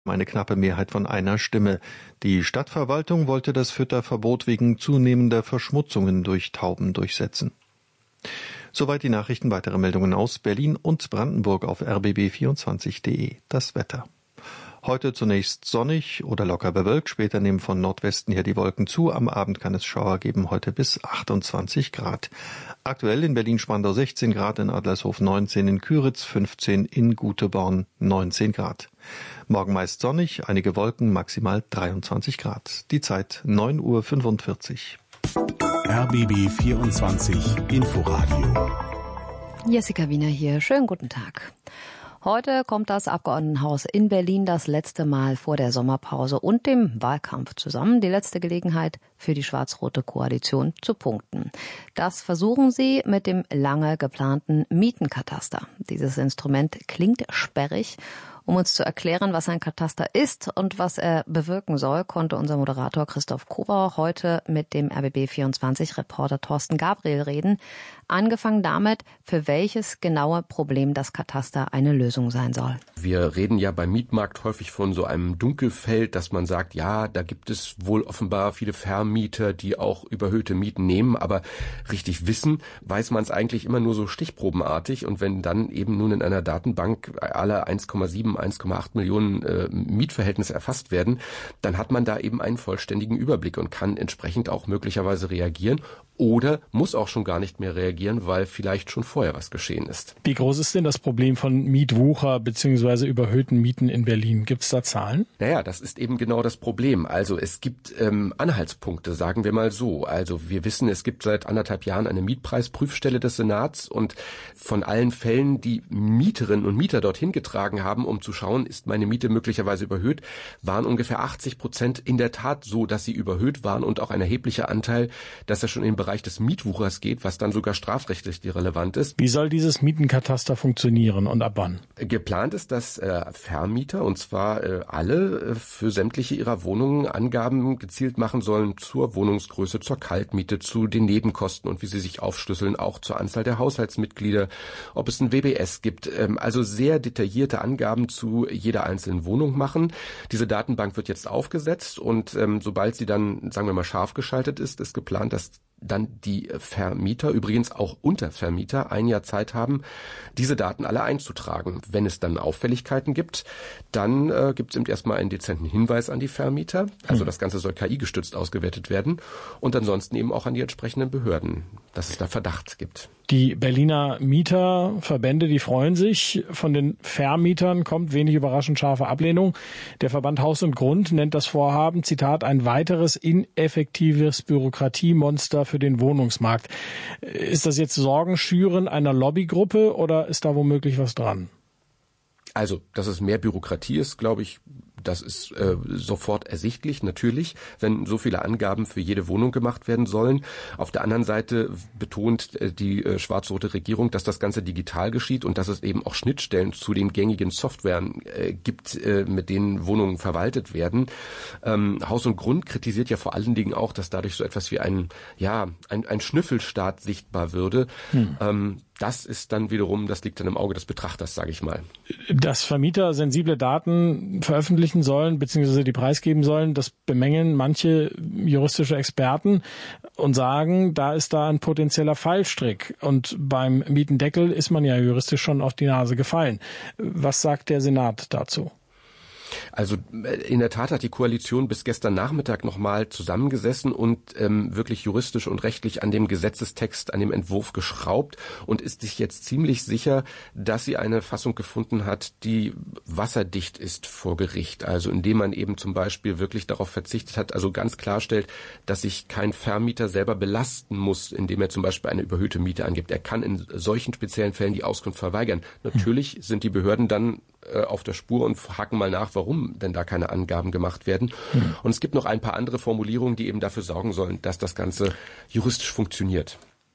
eine knappe Mehrheit von einer Stimme. Die Stadtverwaltung wollte das Fütterverbot wegen zunehmender Verschmutzungen durch Tauben durchsetzen. Soweit die Nachrichten. Weitere Meldungen aus Berlin und Brandenburg auf rbb24.de. Das Wetter. Heute zunächst sonnig oder locker bewölkt, später nehmen von Nordwesten her die Wolken zu. Am Abend kann es Schauer geben, heute bis 28 Grad. Aktuell in Berlin-Spandau 16 Grad, in Adlershof 19, in Küritz 15, in Guteborn 19 Grad. Morgen meist sonnig, einige Wolken, maximal 23 Grad. Die Zeit 9:45 Uhr. RBB 24 Inforadio. Jessica Wiener hier. Schönen guten Tag. Heute kommt das Abgeordnetenhaus in Berlin das letzte Mal vor der Sommerpause und dem Wahlkampf zusammen. Die letzte Gelegenheit für die schwarz-rote Koalition zu punkten. Das versuchen sie mit dem lange geplanten Mietenkataster. Dieses Instrument klingt sperrig. Um uns zu erklären, was ein Kataster ist und was er bewirken soll, konnte unser Moderator Christoph Kober heute mit dem RBB24-Reporter Thorsten Gabriel reden. Angefangen damit, für welches genaue Problem das Kataster eine Lösung sein soll. Wir reden ja beim Mietmarkt häufig von so einem Dunkelfeld, dass man sagt, ja, da gibt es wohl offenbar viele Vermieter, die auch überhöhte Mieten nehmen, aber richtig wissen, weiß man es eigentlich immer nur so stichprobenartig. Und wenn dann eben nun in einer Datenbank alle 1,8 Millionen Mietverhältnisse erfasst werden, dann hat man da eben einen vollständigen Überblick und kann entsprechend auch möglicherweise reagieren oder muss auch schon gar nicht mehr reagieren, weil vielleicht schon vorher was geschehen ist. Wie groß ist denn das Problem von Mietwucher bzw. überhöhten Mieten in Berlin? Gibt es da Zahlen? Naja, das ist eben genau das Problem. Also es gibt Anhaltspunkte, sagen wir mal so. Also wir wissen, es gibt seit 1,5 Jahren eine Mietpreisprüfstelle des Senats und von allen Fällen, die Mieterinnen und Mieter dorthin getragen haben, um zu schauen, ist meine Miete möglicherweise überhöht, waren ungefähr 80% in der Tat so, dass sie überhöht waren und auch ein erheblicher Anteil, dass er schon im Bereich des Mietwuchers geht, was dann sogar strafrechtlich relevant ist. Wie soll dieses Mietenkataster funktionieren und ab wann? Geplant ist, dass Vermieter, und zwar alle, für sämtliche ihrer Wohnungen Angaben gezielt machen sollen zur Wohnungsgröße, zur Kaltmiete, zu den Nebenkosten und wie sie sich aufschlüsseln, auch zur Anzahl der Haushaltsmitglieder, ob es ein WBS gibt. Also sehr detaillierte Angaben zu jeder einzelnen Wohnung machen. Diese Datenbank wird jetzt aufgesetzt und sobald sie dann, sagen wir mal, scharf geschaltet ist, ist geplant, dass dann die Vermieter, übrigens auch Untervermieter, 1 Jahr Zeit haben, diese Daten alle einzutragen. Wenn es dann Auffälligkeiten gibt, dann gibt es eben erstmal einen dezenten Hinweis an die Vermieter. Also das Ganze soll KI-gestützt ausgewertet werden und ansonsten eben auch an die entsprechenden Behörden, dass es da Verdacht gibt. Die Berliner Mieterverbände, die freuen sich. Von den Vermietern kommt wenig überraschend scharfe Ablehnung. Der Verband Haus und Grund nennt das Vorhaben, Zitat, ein weiteres ineffektives Bürokratiemonster für den Wohnungsmarkt. Ist das jetzt Sorgenschüren einer Lobbygruppe oder ist da womöglich was dran? Also, dass es mehr Bürokratie ist, glaube ich, das ist sofort ersichtlich, natürlich, wenn so viele Angaben für jede Wohnung gemacht werden sollen. Auf der anderen Seite betont die schwarz-rote Regierung, dass das Ganze digital geschieht und dass es eben auch Schnittstellen zu den gängigen Softwaren gibt, mit denen Wohnungen verwaltet werden. Haus und Grund kritisiert ja vor allen Dingen auch, dass dadurch so etwas wie ein Schnüffelstaat sichtbar würde. Das ist dann wiederum, das liegt dann im Auge des Betrachters, sage ich mal. Dass Vermieter sensible Daten veröffentlichen sollen, beziehungsweise die preisgeben sollen, das bemängeln manche juristische Experten und sagen, da ist da ein potenzieller Fallstrick. Und beim Mietendeckel ist man ja juristisch schon auf die Nase gefallen. Was sagt der Senat dazu? Also in der Tat hat die Koalition bis gestern Nachmittag nochmal zusammengesessen und wirklich juristisch und rechtlich an dem Gesetzestext, an dem Entwurf geschraubt und ist sich jetzt ziemlich sicher, dass sie eine Fassung gefunden hat, die wasserdicht ist vor Gericht. Also indem man eben zum Beispiel wirklich darauf verzichtet hat, also ganz klarstellt, dass sich kein Vermieter selber belasten muss, indem er zum Beispiel eine überhöhte Miete angibt. Er kann in solchen speziellen Fällen die Auskunft verweigern. Natürlich sind die Behörden dann auf der Spur und haken mal nach, warum denn da keine Angaben gemacht werden. Und es gibt noch ein paar andere Formulierungen, die eben dafür sorgen sollen, dass das Ganze juristisch funktioniert.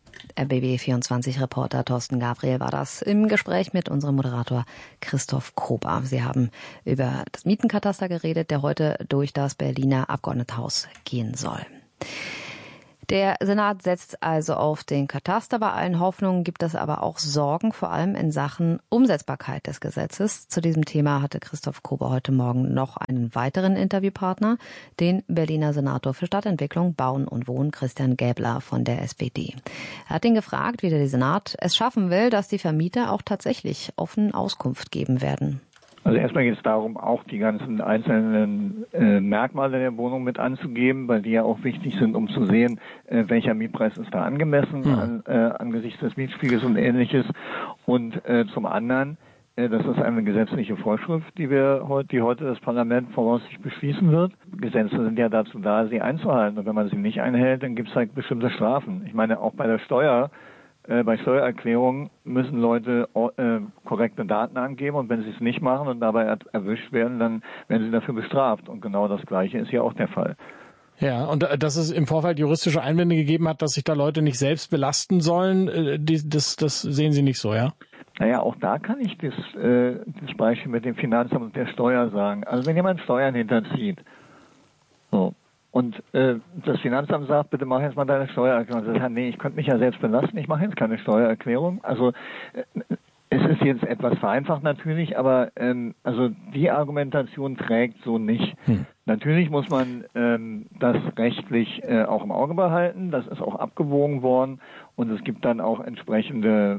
RBB24-Reporter Thorsten Gabriel war das im Gespräch mit unserem Moderator Christoph Kober. Sie haben über das Mietenkataster geredet, der heute durch das Berliner Abgeordnetenhaus gehen soll. Der Senat setzt also auf den Kataster. Bei allen Hoffnungen gibt es aber auch Sorgen, vor allem in Sachen Umsetzbarkeit des Gesetzes. Zu diesem Thema hatte Christoph Kober heute Morgen noch einen weiteren Interviewpartner, den Berliner Senator für Stadtentwicklung, Bauen und Wohnen, Christian Gäbler von der SPD. Er hat ihn gefragt, wie der Senat es schaffen will, dass die Vermieter auch tatsächlich offen Auskunft geben werden. Also erstmal geht es darum, auch die ganzen einzelnen Merkmale der Wohnung mit anzugeben, weil die ja auch wichtig sind, um zu sehen, welcher Mietpreis ist da angemessen angesichts des Mietspiegels und Ähnliches. Und zum anderen, das ist eine gesetzliche Vorschrift, die heute das Parlament voraussichtlich beschließen wird. Gesetze sind ja dazu da, sie einzuhalten. Und wenn man sie nicht einhält, dann gibt es halt bestimmte Strafen. Ich meine, auch bei der Steuer. Bei Steuererklärungen müssen Leute korrekte Daten angeben und wenn sie es nicht machen und dabei erwischt werden, dann werden sie dafür bestraft. Und genau das Gleiche ist ja auch der Fall. Ja, und dass es im Vorfeld juristische Einwände gegeben hat, dass sich da Leute nicht selbst belasten sollen, das sehen Sie nicht so, ja? Naja, auch da kann ich das Beispiel mit dem Finanzamt und der Steuer sagen. Also wenn jemand Steuern hinterzieht, so. Und das Finanzamt sagt, bitte mach jetzt mal deine Steuererklärung. Ich sage, nee, ich könnte mich ja selbst belasten, ich mache jetzt keine Steuererklärung. Also es ist jetzt etwas vereinfacht natürlich, aber also die Argumentation trägt so nicht. Natürlich muss man das rechtlich auch im Auge behalten, das ist auch abgewogen worden und es gibt dann auch entsprechende.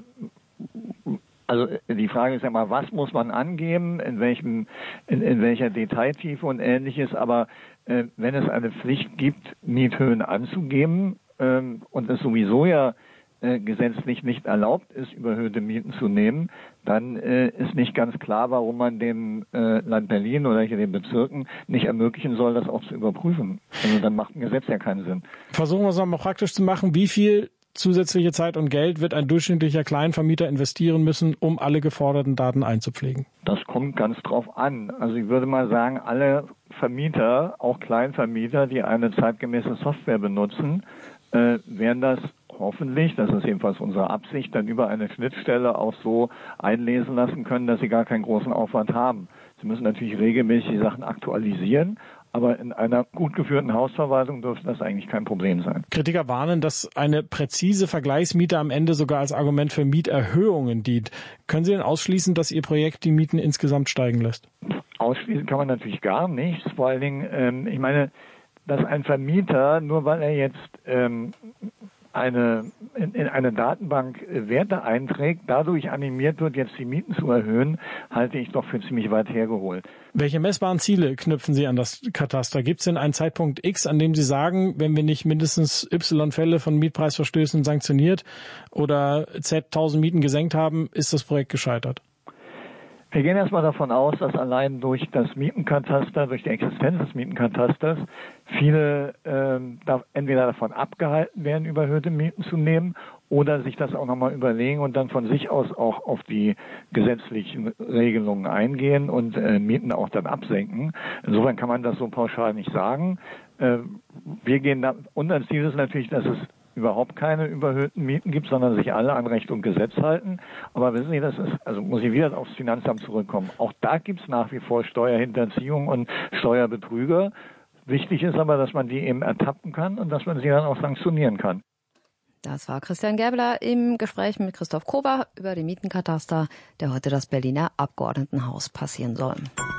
Also die Frage ist ja mal, was muss man angeben, in welcher Detailtiefe und Ähnliches, aber wenn es eine Pflicht gibt, Miethöhen anzugeben und es sowieso ja gesetzlich nicht erlaubt ist, überhöhte Mieten zu nehmen, dann ist nicht ganz klar, warum man dem Land Berlin oder hier den Bezirken nicht ermöglichen soll, das auch zu überprüfen. Also dann macht ein Gesetz ja keinen Sinn. Versuchen wir es nochmal praktisch zu machen. Wie viel zusätzliche Zeit und Geld wird ein durchschnittlicher Kleinvermieter investieren müssen, um alle geforderten Daten einzupflegen? Das kommt ganz drauf an. Also ich würde mal sagen, alle Vermieter, auch Kleinvermieter, die eine zeitgemäße Software benutzen, werden das hoffentlich, das ist jedenfalls unsere Absicht, dann über eine Schnittstelle auch so einlesen lassen können, dass sie gar keinen großen Aufwand haben. Sie müssen natürlich regelmäßig die Sachen aktualisieren, aber in einer gut geführten Hausverwaltung dürfte das eigentlich kein Problem sein. Kritiker warnen, dass eine präzise Vergleichsmiete am Ende sogar als Argument für Mieterhöhungen dient. Können Sie denn ausschließen, dass Ihr Projekt die Mieten insgesamt steigen lässt? Ausschließen kann man natürlich gar nichts. Vor allen Dingen, ich meine, dass ein Vermieter, nur weil er jetzt in eine Datenbank Werte einträgt, dadurch animiert wird, jetzt die Mieten zu erhöhen, halte ich doch für ziemlich weit hergeholt. Welche messbaren Ziele knüpfen Sie an das Kataster? Gibt es denn einen Zeitpunkt X, an dem Sie sagen, wenn wir nicht mindestens Y Fälle von Mietpreisverstößen sanktioniert oder Z 1000 Mieten gesenkt haben, ist das Projekt gescheitert? Wir gehen erstmal davon aus, dass allein durch das Mietenkataster, durch die Existenz des Mietenkatasters, viele entweder davon abgehalten werden, überhöhte Mieten zu nehmen oder sich das auch nochmal überlegen und dann von sich aus auch auf die gesetzlichen Regelungen eingehen und Mieten auch dann absenken. Insofern kann man das so pauschal nicht sagen. Unser Ziel ist natürlich, dass es überhaupt keine überhöhten Mieten gibt, sondern sich alle an Recht und Gesetz halten. Aber wissen Sie, muss ich wieder aufs Finanzamt zurückkommen. Auch da gibt es nach wie vor Steuerhinterziehung und Steuerbetrüger. Wichtig ist aber, dass man die eben ertappen kann und dass man sie dann auch sanktionieren kann. Das war Christian Gäbler im Gespräch mit Christoph Kober über den Mietenkataster, der heute das Berliner Abgeordnetenhaus passieren soll.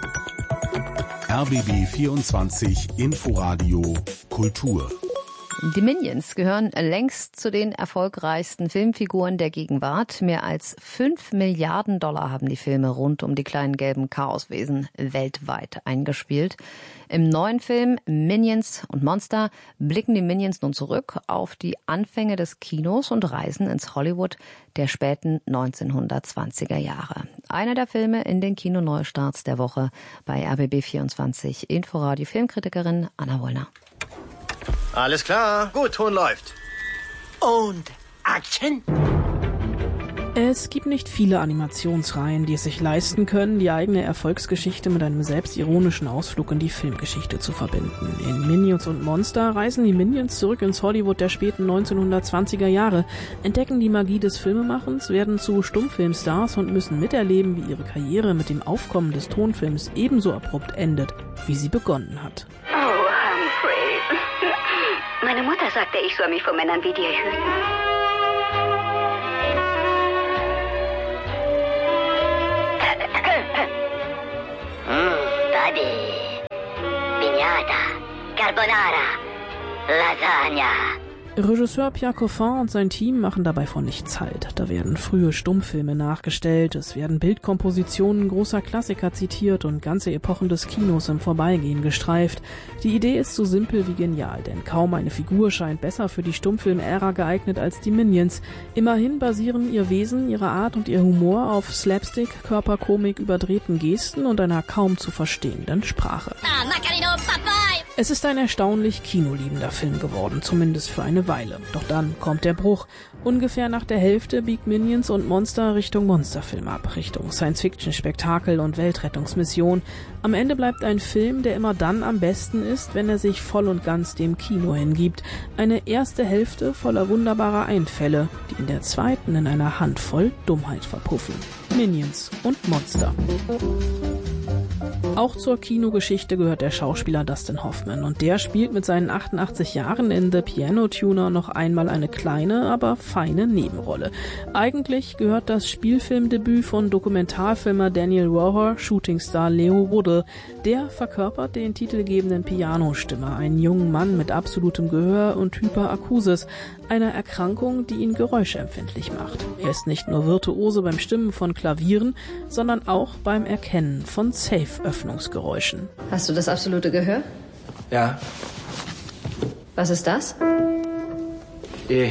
RBB 24 Inforadio Kultur. Die Minions gehören längst zu den erfolgreichsten Filmfiguren der Gegenwart. Mehr als 5 Milliarden Dollar haben die Filme rund um die kleinen gelben Chaoswesen weltweit eingespielt. Im neuen Film Minions und Monster blicken die Minions nun zurück auf die Anfänge des Kinos und reisen ins Hollywood der späten 1920er Jahre. Einer der Filme in den Kinoneustarts der Woche bei RBB 24 Inforadio Filmkritikerin Anna Wollner. Alles klar, gut, Ton läuft. Und Action! Es gibt nicht viele Animationsreihen, die es sich leisten können, die eigene Erfolgsgeschichte mit einem selbstironischen Ausflug in die Filmgeschichte zu verbinden. In Minions und Monster reisen die Minions zurück ins Hollywood der späten 1920er Jahre, entdecken die Magie des Filmemachens, werden zu Stummfilmstars und müssen miterleben, wie ihre Karriere mit dem Aufkommen des Tonfilms ebenso abrupt endet, wie sie begonnen hat. Oh, Humphrey. Mein Meine Mutter sagte, ich soll mich vor Männern wie dir hüten. Daddy. Piñata. Carbonara. Lasagna. Regisseur Pierre Coffin und sein Team machen dabei vor nichts Halt. Da werden frühe Stummfilme nachgestellt, es werden Bildkompositionen großer Klassiker zitiert und ganze Epochen des Kinos im Vorbeigehen gestreift. Die Idee ist so simpel wie genial, denn kaum eine Figur scheint besser für die Stummfilm-Ära geeignet als die Minions. Immerhin basieren ihr Wesen, ihre Art und ihr Humor auf Slapstick, Körperkomik, überdrehten Gesten und einer kaum zu verstehenden Sprache. Es ist ein erstaunlich kinoliebender Film geworden, zumindest für eine Weile. Doch dann kommt der Bruch. Ungefähr nach der Hälfte biegt Minions und Monster Richtung Monsterfilm ab, Richtung Science-Fiction-Spektakel und Weltrettungsmission. Am Ende bleibt ein Film, der immer dann am besten ist, wenn er sich voll und ganz dem Kino hingibt. Eine erste Hälfte voller wunderbarer Einfälle, die in der zweiten in einer Handvoll Dummheit verpuffen. Minions und Monster. Auch zur Kinogeschichte gehört der Schauspieler Dustin Hoffman und der spielt mit seinen 88 Jahren in The Piano Tuner noch einmal eine kleine, aber feine Nebenrolle. Eigentlich gehört das Spielfilmdebüt von Dokumentarfilmer Daniel Roher Shootingstar Leo Woodle. Der verkörpert den titelgebenden Pianostimmer, einen jungen Mann mit absolutem Gehör und Hyperakusis, einer Erkrankung, die ihn geräuschempfindlich macht. Er ist nicht nur Virtuose beim Stimmen von Klavieren, sondern auch beim Erkennen von Safe-Öffnungsgeräuschen. Hast du das absolute Gehör? Ja. Was ist das? E.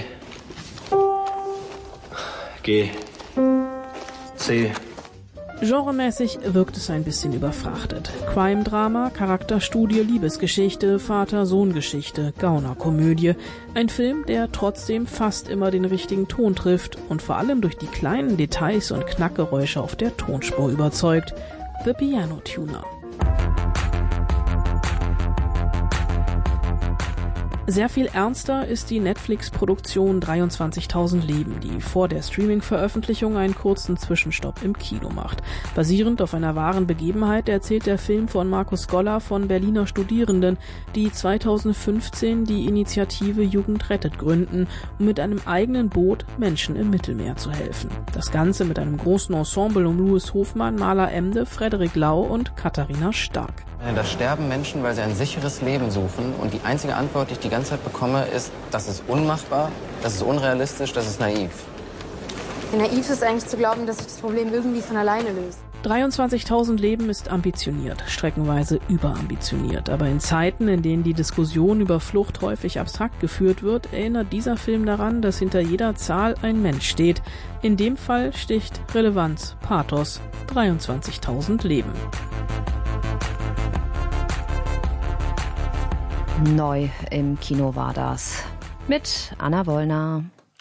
G. C. Genremäßig wirkt es ein bisschen überfrachtet. Crime-Drama, Charakterstudie, Liebesgeschichte, Vater-Sohn-Geschichte, Gaunerkomödie. Ein Film, der trotzdem fast immer den richtigen Ton trifft und vor allem durch die kleinen Details und Knackgeräusche auf der Tonspur überzeugt. The Piano Tuner. Sehr viel ernster ist die Netflix-Produktion 23.000 Leben, die vor der Streaming-Veröffentlichung einen kurzen Zwischenstopp im Kino macht. Basierend auf einer wahren Begebenheit erzählt der Film von Markus Goller von Berliner Studierenden, die 2015 die Initiative Jugend rettet gründen, um mit einem eigenen Boot Menschen im Mittelmeer zu helfen. Das Ganze mit einem großen Ensemble um Louis Hofmann, Maler Emde, Frederik Lau und Katharina Stark. Da sterben Menschen, weil sie ein sicheres Leben suchen. Und die einzige Antwort, die ich die ganze Zeit bekomme, ist, das ist unmachbar, das ist unrealistisch, das ist naiv. Ja, naiv ist eigentlich zu glauben, dass sich das Problem irgendwie von alleine löst. 23.000 Leben ist ambitioniert, streckenweise überambitioniert. Aber in Zeiten, in denen die Diskussion über Flucht häufig abstrakt geführt wird, erinnert dieser Film daran, dass hinter jeder Zahl ein Mensch steht. In dem Fall sticht Relevanz, Pathos, 23.000 Leben. Neu im Kino war das. Mit Anna Wollner.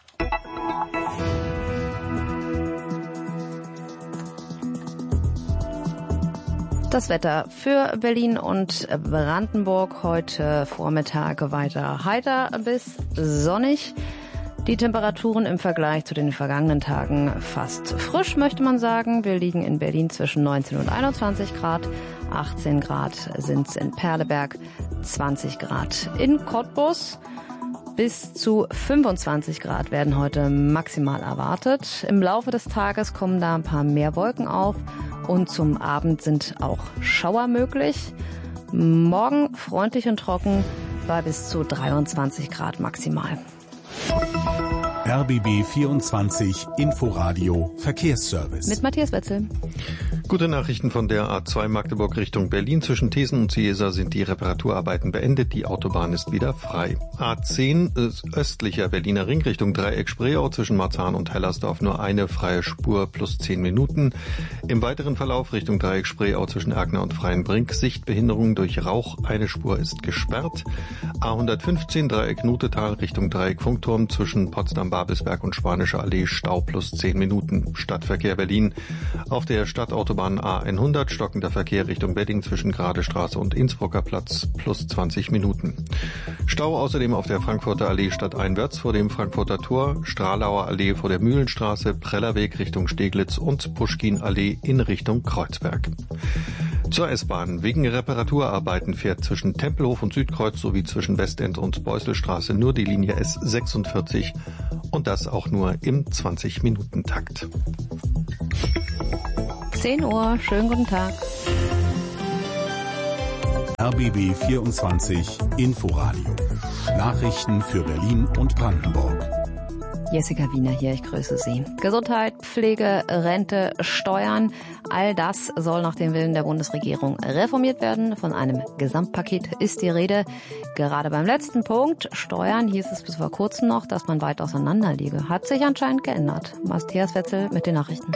Das Wetter für Berlin und Brandenburg heute Vormittag weiter heiter bis sonnig. Die Temperaturen im Vergleich zu den vergangenen Tagen fast frisch, möchte man sagen. Wir liegen in Berlin zwischen 19 und 21 Grad. 18 Grad sind's in Perleberg, 20 Grad in Cottbus. Bis zu 25 Grad werden heute maximal erwartet. Im Laufe des Tages kommen da ein paar mehr Wolken auf und zum Abend sind auch Schauer möglich. Morgen freundlich und trocken bei bis zu 23 Grad maximal. RBB 24 Inforadio Verkehrsservice. Mit Matthias Wetzel. Gute Nachrichten von der A2 Magdeburg Richtung Berlin. Zwischen Thesen und Ciesa sind die Reparaturarbeiten beendet. Die Autobahn ist wieder frei. A10 östlicher Berliner Ring Richtung Dreieck Spreeau zwischen Marzahn und Hellersdorf nur eine freie Spur plus 10 Minuten. Im weiteren Verlauf Richtung Dreieck Spreeau zwischen Erkner und Freienbrink Sichtbehinderung durch Rauch. Eine Spur ist gesperrt. A115 Dreieck Nutetal Richtung Dreieck Funkturm zwischen Potsdam Babelsberg und Spanische Allee Stau plus 10 Minuten. Stadtverkehr Berlin. Auf der Stadtautobahn A100 stockender Verkehr Richtung Wedding zwischen Gradestraße und Innsbrucker Platz plus 20 Minuten. Stau außerdem auf der Frankfurter Allee stadteinwärts vor dem Frankfurter Tor, Stralauer Allee vor der Mühlenstraße, Prellerweg Richtung Steglitz und Puschkin Allee in Richtung Kreuzberg. Zur S-Bahn. Wegen Reparaturarbeiten fährt zwischen Tempelhof und Südkreuz sowie zwischen Westend und Beuselstraße nur die Linie S46 und das auch nur im 20-Minuten-Takt. 10 Uhr, schönen guten Tag. RBB 24 Inforadio. Nachrichten für Berlin und Brandenburg. Jessica Wiener hier, ich grüße Sie. Gesundheit, Pflege, Rente, Steuern, all das soll nach dem Willen der Bundesregierung reformiert werden. Von einem Gesamtpaket ist die Rede. Gerade beim letzten Punkt, Steuern, hieß es bis vor kurzem noch, dass man weit auseinander liege. Hat sich anscheinend geändert. Matthias Wetzel mit den Nachrichten.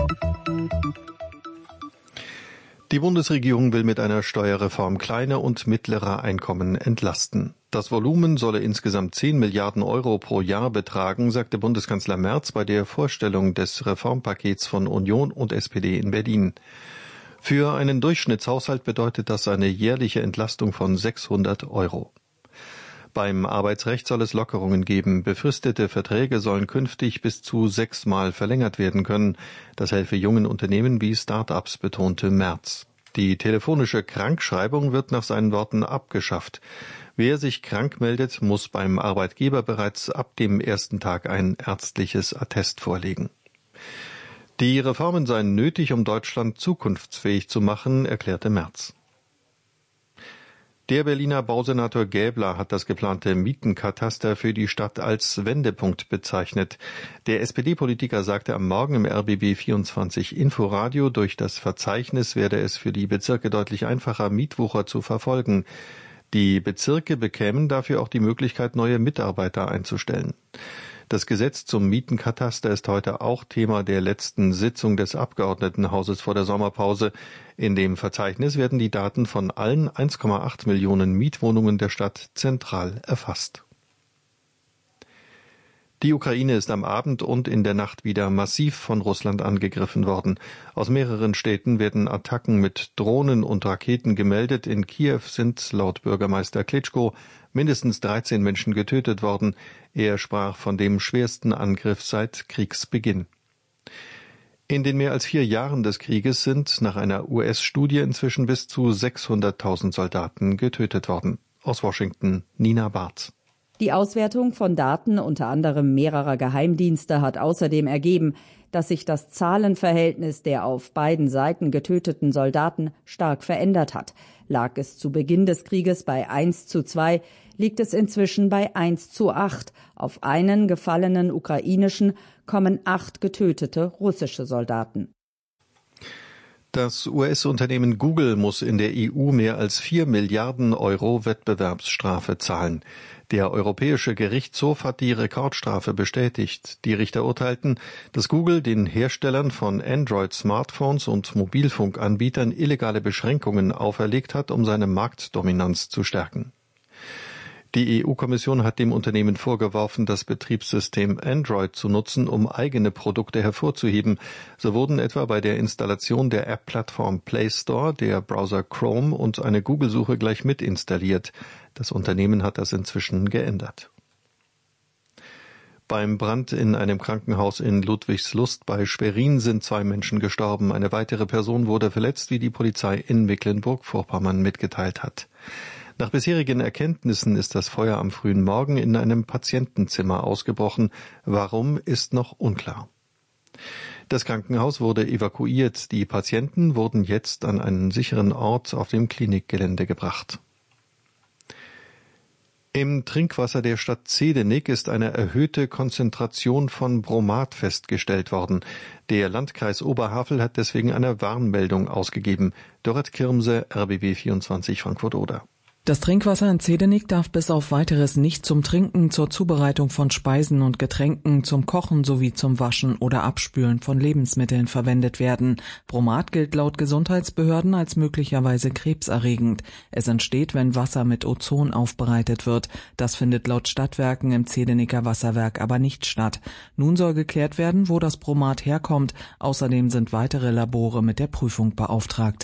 Die Bundesregierung will mit einer Steuerreform kleine und mittlere Einkommen entlasten. Das Volumen solle insgesamt 10 Milliarden Euro pro Jahr betragen, sagte Bundeskanzler Merz bei der Vorstellung des Reformpakets von Union und SPD in Berlin. Für einen Durchschnittshaushalt bedeutet das eine jährliche Entlastung von 600 Euro. Beim Arbeitsrecht soll es Lockerungen geben. Befristete Verträge sollen künftig bis zu 6-mal verlängert werden können. Das helfe jungen Unternehmen wie Start-ups, betonte Merz. Die telefonische Krankschreibung wird nach seinen Worten abgeschafft. Wer sich krank meldet, muss beim Arbeitgeber bereits ab dem ersten Tag ein ärztliches Attest vorlegen. Die Reformen seien nötig, um Deutschland zukunftsfähig zu machen, erklärte Merz. Der Berliner Bausenator Gäbler hat das geplante Mietenkataster für die Stadt als Wendepunkt bezeichnet. Der SPD-Politiker sagte am Morgen im RBB 24 Inforadio, durch das Verzeichnis werde es für die Bezirke deutlich einfacher, Mietwucher zu verfolgen. Die Bezirke bekämen dafür auch die Möglichkeit, neue Mitarbeiter einzustellen. Das Gesetz zum Mietenkataster ist heute auch Thema der letzten Sitzung des Abgeordnetenhauses vor der Sommerpause. In dem Verzeichnis werden die Daten von allen 1,8 Millionen Mietwohnungen der Stadt zentral erfasst. Die Ukraine ist am Abend und in der Nacht wieder massiv von Russland angegriffen worden. Aus mehreren Städten werden Attacken mit Drohnen und Raketen gemeldet. In Kiew sind laut Bürgermeister Klitschko mindestens 13 Menschen getötet worden. Er sprach von dem schwersten Angriff seit Kriegsbeginn. In den mehr als 4 Jahren des Krieges sind nach einer US-Studie inzwischen bis zu 600.000 Soldaten getötet worden. Aus Washington, Nina Barth. Die Auswertung von Daten unter anderem mehrerer Geheimdienste hat außerdem ergeben, dass sich das Zahlenverhältnis der auf beiden Seiten getöteten Soldaten stark verändert hat. Lag es zu Beginn des Krieges bei 1:2, liegt es inzwischen bei 1:8. Auf einen gefallenen ukrainischen kommen 8 getötete russische Soldaten. Das US-Unternehmen Google muss in der EU mehr als 4 Milliarden Euro Wettbewerbsstrafe zahlen. Der Europäische Gerichtshof hat die Rekordstrafe bestätigt. Die Richter urteilten, dass Google den Herstellern von Android-Smartphones und Mobilfunkanbietern illegale Beschränkungen auferlegt hat, um seine Marktdominanz zu stärken. Die EU-Kommission hat dem Unternehmen vorgeworfen, das Betriebssystem Android zu nutzen, um eigene Produkte hervorzuheben. So wurden etwa bei der Installation der App-Plattform Play Store der Browser Chrome und eine Google-Suche gleich mit installiert. Das Unternehmen hat das inzwischen geändert. Beim Brand in einem Krankenhaus in Ludwigslust bei Schwerin sind 2 Menschen gestorben. Eine weitere Person wurde verletzt, wie die Polizei in Mecklenburg-Vorpommern mitgeteilt hat. Nach bisherigen Erkenntnissen ist das Feuer am frühen Morgen in einem Patientenzimmer ausgebrochen. Warum, ist noch unklar. Das Krankenhaus wurde evakuiert. Die Patienten wurden jetzt an einen sicheren Ort auf dem Klinikgelände gebracht. Im Trinkwasser der Stadt Zedenik ist eine erhöhte Konzentration von Bromat festgestellt worden. Der Landkreis Oberhavel hat deswegen eine Warnmeldung ausgegeben. Dorrit Kirmse, RBB 24 Frankfurt-Oder. Das Trinkwasser in Zedenik darf bis auf Weiteres nicht zum Trinken, zur Zubereitung von Speisen und Getränken, zum Kochen sowie zum Waschen oder Abspülen von Lebensmitteln verwendet werden. Bromat gilt laut Gesundheitsbehörden als möglicherweise krebserregend. Es entsteht, wenn Wasser mit Ozon aufbereitet wird. Das findet laut Stadtwerken im Zedeniker Wasserwerk aber nicht statt. Nun soll geklärt werden, wo das Bromat herkommt. Außerdem sind weitere Labore mit der Prüfung beauftragt.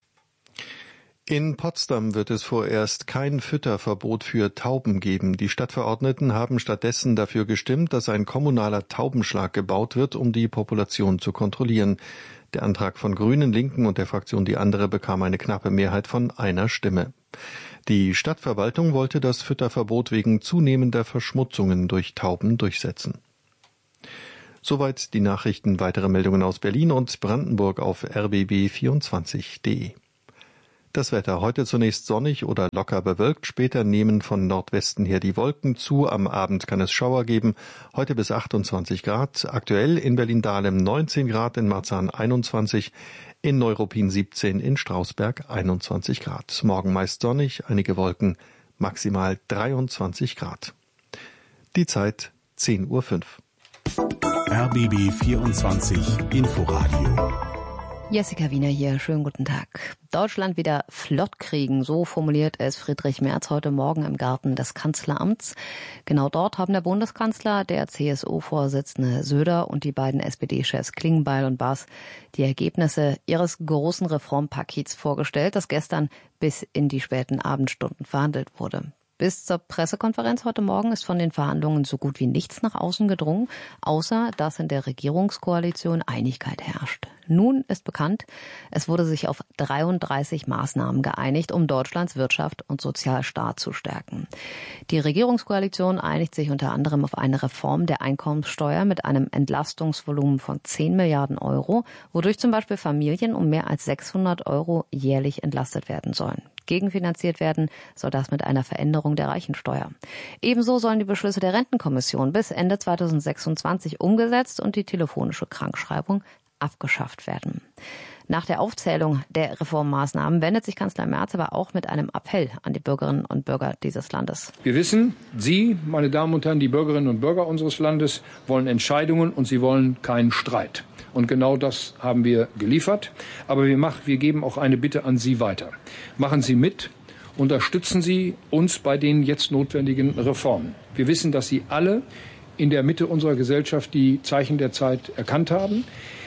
In Potsdam wird es vorerst kein Fütterverbot für Tauben geben. Die Stadtverordneten haben stattdessen dafür gestimmt, dass ein kommunaler Taubenschlag gebaut wird, um die Population zu kontrollieren. Der Antrag von Grünen, Linken und der Fraktion Die Andere bekam eine knappe Mehrheit von einer Stimme. Die Stadtverwaltung wollte das Fütterverbot wegen zunehmender Verschmutzungen durch Tauben durchsetzen. Soweit die Nachrichten. Weitere Meldungen aus Berlin und Brandenburg auf rbb24.de. Das Wetter heute zunächst sonnig oder locker bewölkt, später nehmen von Nordwesten her die Wolken zu, am Abend kann es Schauer geben, heute bis 28 Grad, aktuell in Berlin-Dahlem 19 Grad, in Marzahn 21, in Neuruppin 17, in Strausberg 21 Grad. Morgen meist sonnig, einige Wolken, maximal 23 Grad. Die Zeit 10:05 Uhr. RBB 24 Inforadio. Jessica Wiener hier, schönen guten Tag. Deutschland wieder flott kriegen, so formuliert es Friedrich Merz heute Morgen im Garten des Kanzleramts. Genau dort haben der Bundeskanzler, der CSU-Vorsitzende Söder und die beiden SPD-Chefs Klingbeil und Baas die Ergebnisse ihres großen Reformpakets vorgestellt, das gestern bis in die späten Abendstunden verhandelt wurde. Bis zur Pressekonferenz heute Morgen ist von den Verhandlungen so gut wie nichts nach außen gedrungen, außer dass in der Regierungskoalition Einigkeit herrscht. Nun ist bekannt, es wurde sich auf 33 Maßnahmen geeinigt, um Deutschlands Wirtschaft und Sozialstaat zu stärken. Die Regierungskoalition einigt sich unter anderem auf eine Reform der Einkommenssteuer mit einem Entlastungsvolumen von 10 Milliarden Euro, wodurch zum Beispiel Familien um mehr als 600 Euro jährlich entlastet werden sollen. Gegenfinanziert werden soll das mit einer Veränderung der Reichensteuer. Ebenso sollen die Beschlüsse der Rentenkommission bis Ende 2026 umgesetzt und die telefonische Krankschreibung abgeschafft werden. Nach der Aufzählung der Reformmaßnahmen wendet sich Kanzler Merz aber auch mit einem Appell an die Bürgerinnen und Bürger dieses Landes. Wir wissen, Sie, meine Damen und Herren, die Bürgerinnen und Bürger unseres Landes, wollen Entscheidungen und sie wollen keinen Streit. Und genau das haben wir geliefert. Aber wir geben auch eine Bitte an Sie weiter. Machen Sie mit, unterstützen Sie uns bei den jetzt notwendigen Reformen. Wir wissen, dass Sie alle in der Mitte unserer Gesellschaft die Zeichen der Zeit erkannt haben.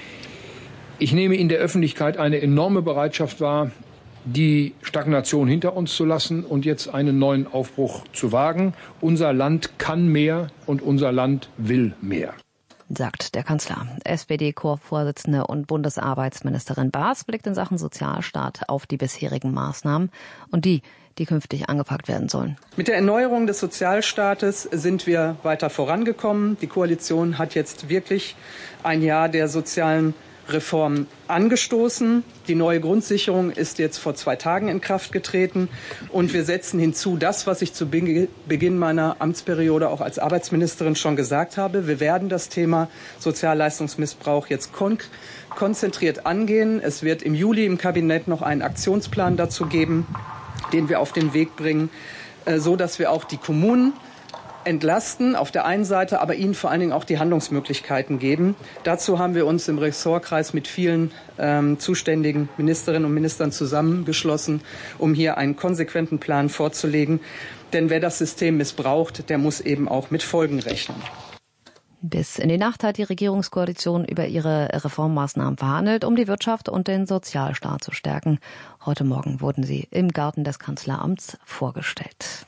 Ich nehme in der Öffentlichkeit eine enorme Bereitschaft wahr, die Stagnation hinter uns zu lassen und jetzt einen neuen Aufbruch zu wagen. Unser Land kann mehr und unser Land will mehr, sagt der Kanzler. SPD-Korpsvorsitzende und Bundesarbeitsministerin Baas blickt in Sachen Sozialstaat auf die bisherigen Maßnahmen und die künftig angepackt werden sollen. Mit der Erneuerung des Sozialstaates sind wir weiter vorangekommen. Die Koalition hat jetzt wirklich ein Jahr der sozialen Reform angestoßen. Die neue Grundsicherung ist jetzt vor 2 Tagen in Kraft getreten. Und wir setzen hinzu das, was ich zu Beginn meiner Amtsperiode auch als Arbeitsministerin schon gesagt habe. Wir werden das Thema Sozialleistungsmissbrauch jetzt konzentriert angehen. Es wird im Juli im Kabinett noch einen Aktionsplan dazu geben, den wir auf den Weg bringen, so dass wir auch die Kommunen entlasten auf der einen Seite, aber ihnen vor allen Dingen auch die Handlungsmöglichkeiten geben. Dazu haben wir uns im Ressortkreis mit vielen zuständigen Ministerinnen und Ministern zusammengeschlossen, um hier einen konsequenten Plan vorzulegen. Denn wer das System missbraucht, der muss eben auch mit Folgen rechnen. Bis in die Nacht hat die Regierungskoalition über ihre Reformmaßnahmen verhandelt, um die Wirtschaft und den Sozialstaat zu stärken. Heute Morgen wurden sie im Garten des Kanzleramts vorgestellt.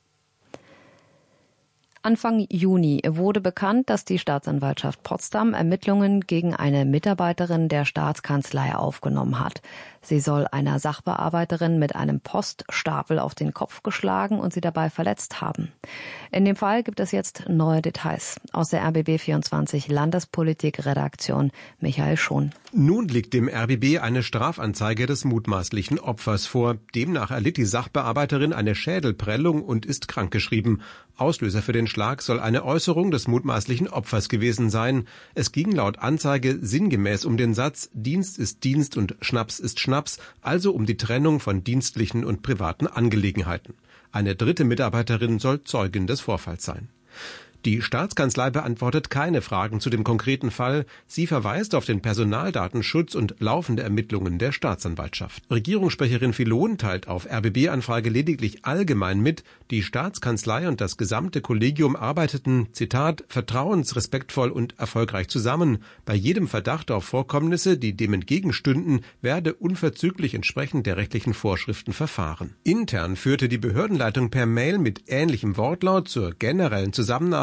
Anfang Juni wurde bekannt, dass die Staatsanwaltschaft Potsdam Ermittlungen gegen eine Mitarbeiterin der Staatskanzlei aufgenommen hat. Sie soll einer Sachbearbeiterin mit einem Poststapel auf den Kopf geschlagen und sie dabei verletzt haben. In dem Fall gibt es jetzt neue Details. Aus der RBB24 Landespolitik-Redaktion Michael Schon. Nun liegt dem RBB eine Strafanzeige des mutmaßlichen Opfers vor. Demnach erlitt die Sachbearbeiterin eine Schädelprellung und ist krankgeschrieben. Auslöser für den Schlag soll eine Äußerung des mutmaßlichen Opfers gewesen sein. Es ging laut Anzeige sinngemäß um den Satz Dienst ist Dienst und Schnaps ist Schnaps, also um die Trennung von dienstlichen und privaten Angelegenheiten. Eine dritte Mitarbeiterin soll Zeugin des Vorfalls sein. Die Staatskanzlei beantwortet keine Fragen zu dem konkreten Fall. Sie verweist auf den Personaldatenschutz und laufende Ermittlungen der Staatsanwaltschaft. Regierungssprecherin Filon teilt auf RBB-Anfrage lediglich allgemein mit, die Staatskanzlei und das gesamte Kollegium arbeiteten, Zitat, vertrauensrespektvoll und erfolgreich zusammen. Bei jedem Verdacht auf Vorkommnisse, die dem entgegenstünden, werde unverzüglich entsprechend der rechtlichen Vorschriften verfahren. Intern führte die Behördenleitung per Mail mit ähnlichem Wortlaut zur generellen Zusammenarbeit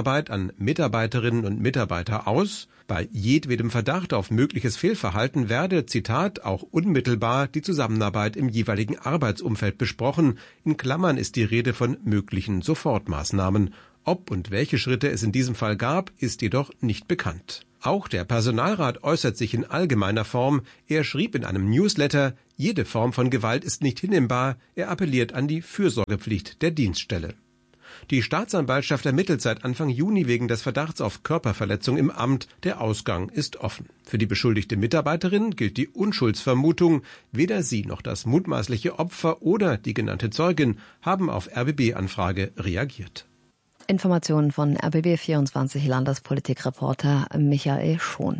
Zusammenarbeit an Mitarbeiterinnen und Mitarbeiter aus. Bei jedwedem Verdacht auf mögliches Fehlverhalten werde, Zitat, auch unmittelbar die Zusammenarbeit im jeweiligen Arbeitsumfeld besprochen. In Klammern ist die Rede von möglichen Sofortmaßnahmen. Ob und welche Schritte es in diesem Fall gab, ist jedoch nicht bekannt. Auch der Personalrat äußert sich in allgemeiner Form. Er schrieb in einem Newsletter, jede Form von Gewalt ist nicht hinnehmbar. Er appelliert an die Fürsorgepflicht der Dienststelle. Die Staatsanwaltschaft ermittelt seit Anfang Juni wegen des Verdachts auf Körperverletzung im Amt. Der Ausgang ist offen. Für die beschuldigte Mitarbeiterin gilt die Unschuldsvermutung. Weder sie noch das mutmaßliche Opfer oder die genannte Zeugin haben auf RBB-Anfrage reagiert. Informationen von RBB24 Landespolitikreporter Michael Schon.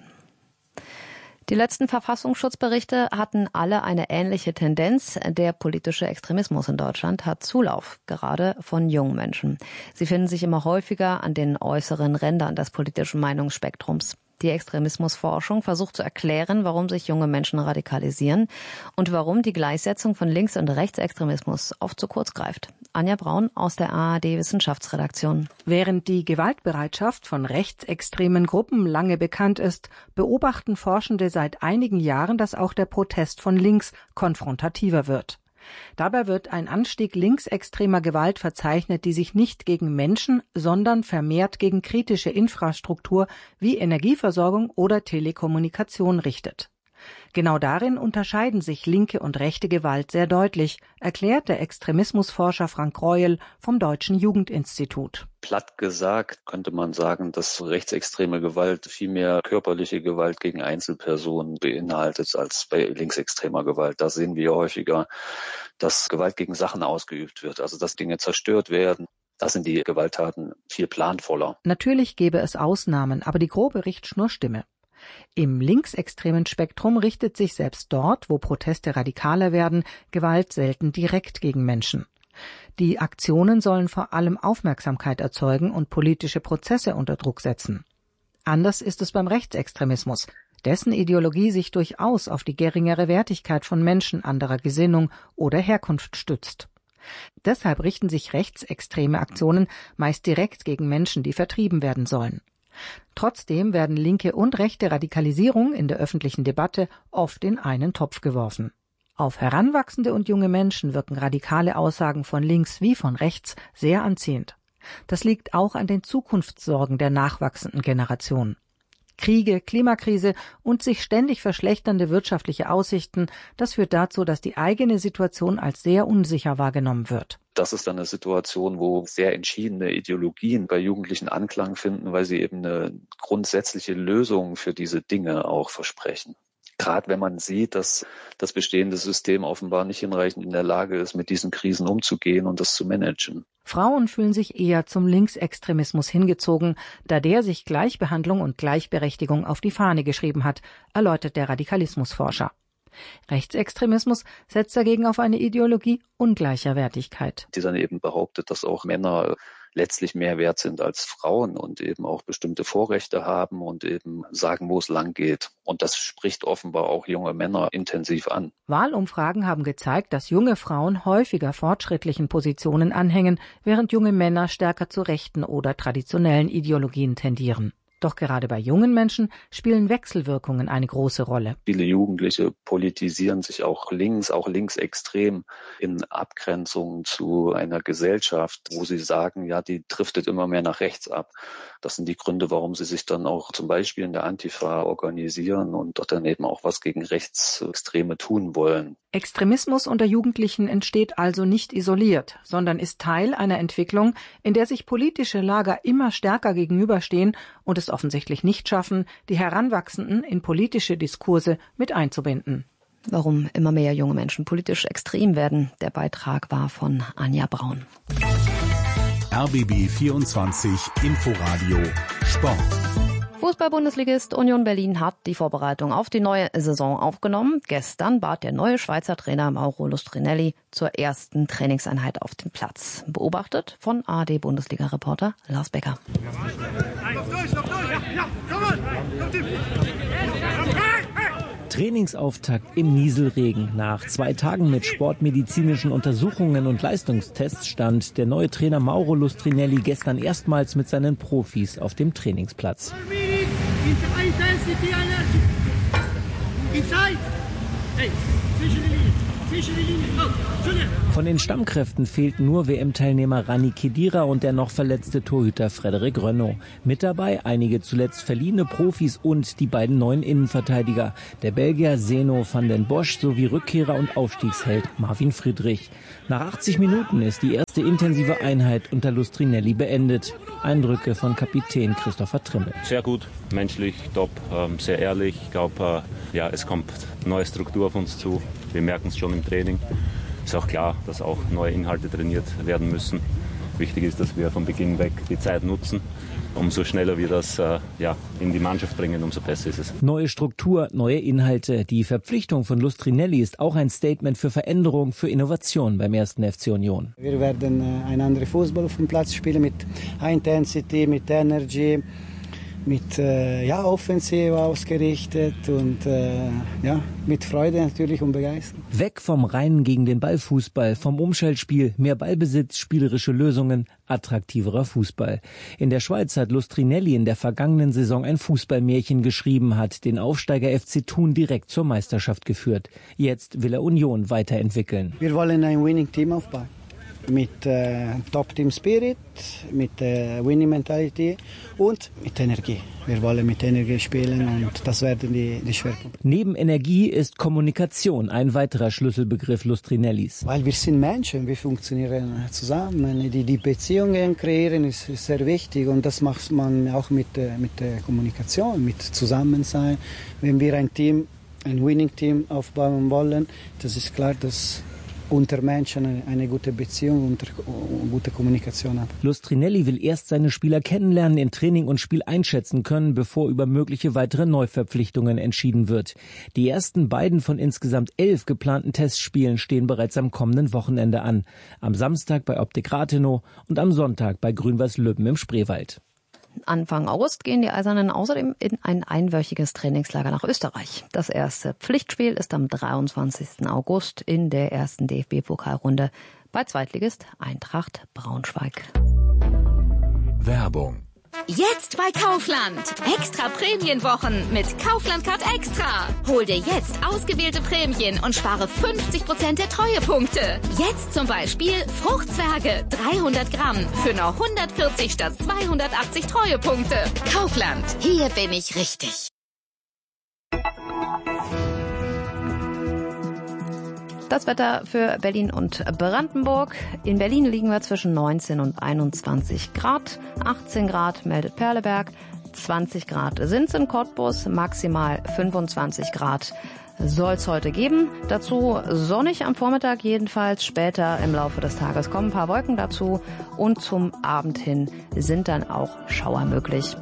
Die letzten Verfassungsschutzberichte hatten alle eine ähnliche Tendenz. Der politische Extremismus in Deutschland hat Zulauf, gerade von jungen Menschen. Sie finden sich immer häufiger an den äußeren Rändern des politischen Meinungsspektrums. Die Extremismusforschung versucht zu erklären, warum sich junge Menschen radikalisieren und warum die Gleichsetzung von Links- und Rechtsextremismus oft zu kurz greift. Anja Braun aus der ARD-Wissenschaftsredaktion. Während die Gewaltbereitschaft von rechtsextremen Gruppen lange bekannt ist, beobachten Forschende seit einigen Jahren, dass auch der Protest von links konfrontativer wird. Dabei wird ein Anstieg linksextremer Gewalt verzeichnet, die sich nicht gegen Menschen, sondern vermehrt gegen kritische Infrastruktur wie Energieversorgung oder Telekommunikation richtet. Genau darin unterscheiden sich linke und rechte Gewalt sehr deutlich, erklärt der Extremismusforscher Frank Reuel vom Deutschen Jugendinstitut. Platt gesagt könnte man sagen, dass rechtsextreme Gewalt viel mehr körperliche Gewalt gegen Einzelpersonen beinhaltet als bei linksextremer Gewalt. Da sehen wir häufiger, dass Gewalt gegen Sachen ausgeübt wird, also dass Dinge zerstört werden. Da sind die Gewalttaten viel planvoller. Natürlich gäbe es Ausnahmen, aber die grobe Richtschnur stimme. Im linksextremen Spektrum richtet sich selbst dort, wo Proteste radikaler werden, Gewalt selten direkt gegen Menschen. Die Aktionen sollen vor allem Aufmerksamkeit erzeugen und politische Prozesse unter Druck setzen. Anders ist es beim Rechtsextremismus, dessen Ideologie sich durchaus auf die geringere Wertigkeit von Menschen anderer Gesinnung oder Herkunft stützt. Deshalb richten sich rechtsextreme Aktionen meist direkt gegen Menschen, die vertrieben werden sollen. Trotzdem werden linke und rechte Radikalisierung in der öffentlichen Debatte oft in einen Topf geworfen. Auf Heranwachsende und junge Menschen wirken radikale Aussagen von links wie von rechts sehr anziehend. Das liegt auch an den Zukunftssorgen der nachwachsenden Generation. Kriege, Klimakrise und sich ständig verschlechternde wirtschaftliche Aussichten, das führt dazu, dass die eigene Situation als sehr unsicher wahrgenommen wird. Das ist dann eine Situation, wo sehr entschiedene Ideologien bei Jugendlichen Anklang finden, weil sie eben eine grundsätzliche Lösung für diese Dinge auch versprechen. Gerade wenn man sieht, dass das bestehende System offenbar nicht hinreichend in der Lage ist, mit diesen Krisen umzugehen und das zu managen. Frauen fühlen sich eher zum Linksextremismus hingezogen, da der sich Gleichbehandlung und Gleichberechtigung auf die Fahne geschrieben hat, erläutert der Radikalismusforscher. Rechtsextremismus setzt dagegen auf eine Ideologie ungleicher Wertigkeit. Die dann eben behauptet, dass auch Männer letztlich mehr wert sind als Frauen und eben auch bestimmte Vorrechte haben und eben sagen, wo es lang geht. Und das spricht offenbar auch junge Männer intensiv an. Wahlumfragen haben gezeigt, dass junge Frauen häufiger fortschrittlichen Positionen anhängen, während junge Männer stärker zu rechten oder traditionellen Ideologien tendieren. Doch gerade bei jungen Menschen spielen Wechselwirkungen eine große Rolle. Viele Jugendliche politisieren sich auch linksextrem in Abgrenzung zu einer Gesellschaft, wo sie sagen, ja, die driftet immer mehr nach rechts ab. Das sind die Gründe, warum sie sich dann auch zum Beispiel in der Antifa organisieren und dort dann eben auch was gegen Rechtsextreme tun wollen. Extremismus unter Jugendlichen entsteht also nicht isoliert, sondern ist Teil einer Entwicklung, in der sich politische Lager immer stärker gegenüberstehen und es offensichtlich nicht schaffen, die Heranwachsenden in politische Diskurse mit einzubinden. Warum immer mehr junge Menschen politisch extrem werden. Der Beitrag war von Anja Braun. RBB 24 Inforadio Sport. Fußball-Bundesligist Union Berlin hat die Vorbereitung auf die neue Saison aufgenommen. Gestern bat der neue Schweizer Trainer Mauro Lustrinelli zur ersten Trainingseinheit auf dem Platz. Beobachtet von ARD-Bundesliga-Reporter Lars Becker. Trainingsauftakt im Nieselregen. Nach 2 Tagen mit sportmedizinischen Untersuchungen und Leistungstests stand der neue Trainer Mauro Lustrinelli gestern erstmals mit seinen Profis auf dem Trainingsplatz. Von den Stammkräften fehlten nur WM-Teilnehmer Rani Khedira und der noch verletzte Torhüter Frédéric Renaud. Mit dabei einige zuletzt verliehene Profis und die beiden neuen Innenverteidiger, der Belgier Zeno van den Bosch sowie Rückkehrer und Aufstiegsheld Marvin Friedrich. Nach 80 Minuten ist die erste intensive Einheit unter Lustrinelli beendet. Eindrücke von Kapitän Christopher Trimmel. Sehr gut, menschlich, top, sehr ehrlich. Ich glaube, es kommt neue Struktur auf uns zu. Wir merken es schon im Training. Ist auch klar, dass auch neue Inhalte trainiert werden müssen. Wichtig ist, dass wir von Beginn weg die Zeit nutzen. Umso schneller wir das in die Mannschaft bringen, umso besser ist es. Neue Struktur, neue Inhalte. Die Verpflichtung von Lustrinelli ist auch ein Statement für Veränderung, für Innovation beim 1. FC Union. Wir werden einen anderen Fußball auf dem Platz spielen mit High Intensity, mit Energy, mit offensiv ausgerichtet und mit Freude natürlich und Begeisterung. Weg vom reinen gegen den Ball Fußball, vom Umschaltspiel, mehr Ballbesitz, spielerische Lösungen, attraktiverer Fußball. In der Schweiz hat Lustrinelli in der vergangenen Saison ein Fußballmärchen geschrieben, hat den Aufsteiger FC Thun direkt zur Meisterschaft geführt. Jetzt will er Union weiterentwickeln. Wir wollen ein Winning-Team aufbauen. Mit Top-Team-Spirit, mit Winning-Mentality und mit Energie. Wir wollen mit Energie spielen und das werden die Schwerpunkte. Neben Energie ist Kommunikation ein weiterer Schlüsselbegriff Lustrinellis. Weil wir sind Menschen, wir funktionieren zusammen. Die Beziehungen kreieren ist sehr wichtig und das macht man auch mit der Kommunikation, mit Zusammensein. Wenn wir ein Winning-Team aufbauen wollen, das ist klar, dass unter Menschen eine gute Beziehung und gute Kommunikation haben. Lustrinelli will erst seine Spieler kennenlernen, in Training und Spiel einschätzen können, bevor über mögliche weitere Neuverpflichtungen entschieden wird. Die ersten beiden von insgesamt 11 geplanten Testspielen stehen bereits am kommenden Wochenende an. Am Samstag bei Optik Rathenow und am Sonntag bei Grün-Weiß Lübben im Spreewald. Anfang August gehen die Eisernen außerdem in ein einwöchiges Trainingslager nach Österreich. Das erste Pflichtspiel ist am 23. August in der ersten DFB-Pokalrunde bei Zweitligist Eintracht Braunschweig. Werbung. Jetzt bei Kaufland. Extra Prämienwochen mit Kaufland Card Extra. Hol dir jetzt ausgewählte Prämien und spare 50% der Treuepunkte. Jetzt zum Beispiel Fruchtzwerge 300 Gramm für nur 140 statt 280 Treuepunkte. Kaufland. Hier bin ich richtig. Das Wetter für Berlin und Brandenburg. In Berlin liegen wir zwischen 19 und 21 Grad. 18 Grad meldet Perleberg. 20 Grad sind's in Cottbus. Maximal 25 Grad soll's heute geben. Dazu sonnig am Vormittag jedenfalls. Später im Laufe des Tages kommen ein paar Wolken dazu. Und zum Abend hin sind dann auch Schauer möglich.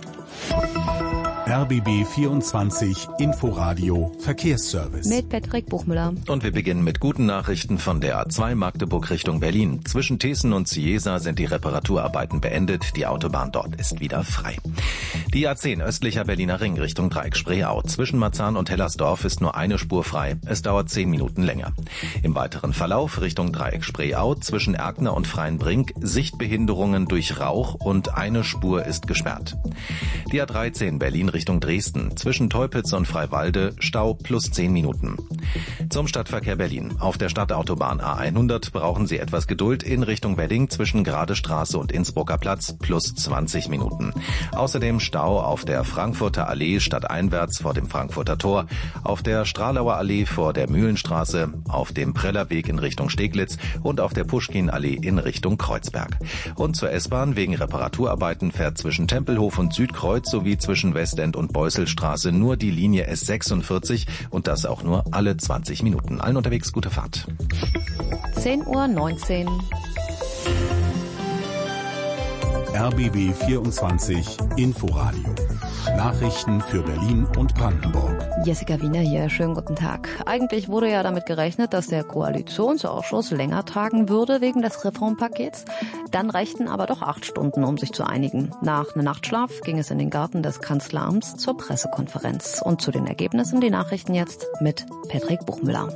RBB 24 Inforadio Verkehrsservice. Mit Patrick Buchmüller. Und wir beginnen mit guten Nachrichten von der A2 Magdeburg Richtung Berlin. Zwischen Thesen und Cieza sind die Reparaturarbeiten beendet. Die Autobahn dort ist wieder frei. Die A10 östlicher Berliner Ring Richtung Dreieck Spreeau. Zwischen Marzahn und Hellersdorf ist nur eine Spur frei. Es dauert 10 Minuten länger. Im weiteren Verlauf Richtung Dreieck Spreeau zwischen Erkner und Freienbrink Sichtbehinderungen durch Rauch und eine Spur ist gesperrt. Die A13 Berlin Richtung Dresden. Zwischen Teupitz und Freiwalde Stau plus 10 Minuten. Zum Stadtverkehr Berlin. Auf der Stadtautobahn A100 brauchen Sie etwas Geduld in Richtung Wedding zwischen Gradestraße und Innsbrucker Platz plus 20 Minuten. Außerdem Stau auf der Frankfurter Allee stadteinwärts vor dem Frankfurter Tor, auf der Stralauer Allee vor der Mühlenstraße, auf dem Prellerweg in Richtung Steglitz und auf der Puschkin-Allee in Richtung Kreuzberg. Und zur S-Bahn wegen Reparaturarbeiten fährt zwischen Tempelhof und Südkreuz sowie zwischen Westend und Beusselstraße nur die Linie S46 und das auch nur alle 20 Minuten. Allen unterwegs gute Fahrt. 10:19 Uhr. RBB 24 Inforadio. Nachrichten für Berlin und Brandenburg. Jessica Wiener hier, schönen guten Tag. Eigentlich wurde ja damit gerechnet, dass der Koalitionsausschuss länger tagen würde wegen des Reformpakets. Dann reichten aber doch 8 Stunden, um sich zu einigen. Nach einem Nachtschlaf ging es in den Garten des Kanzleramts zur Pressekonferenz. Und zu den Ergebnissen die Nachrichten jetzt mit Patrick Buchmüller.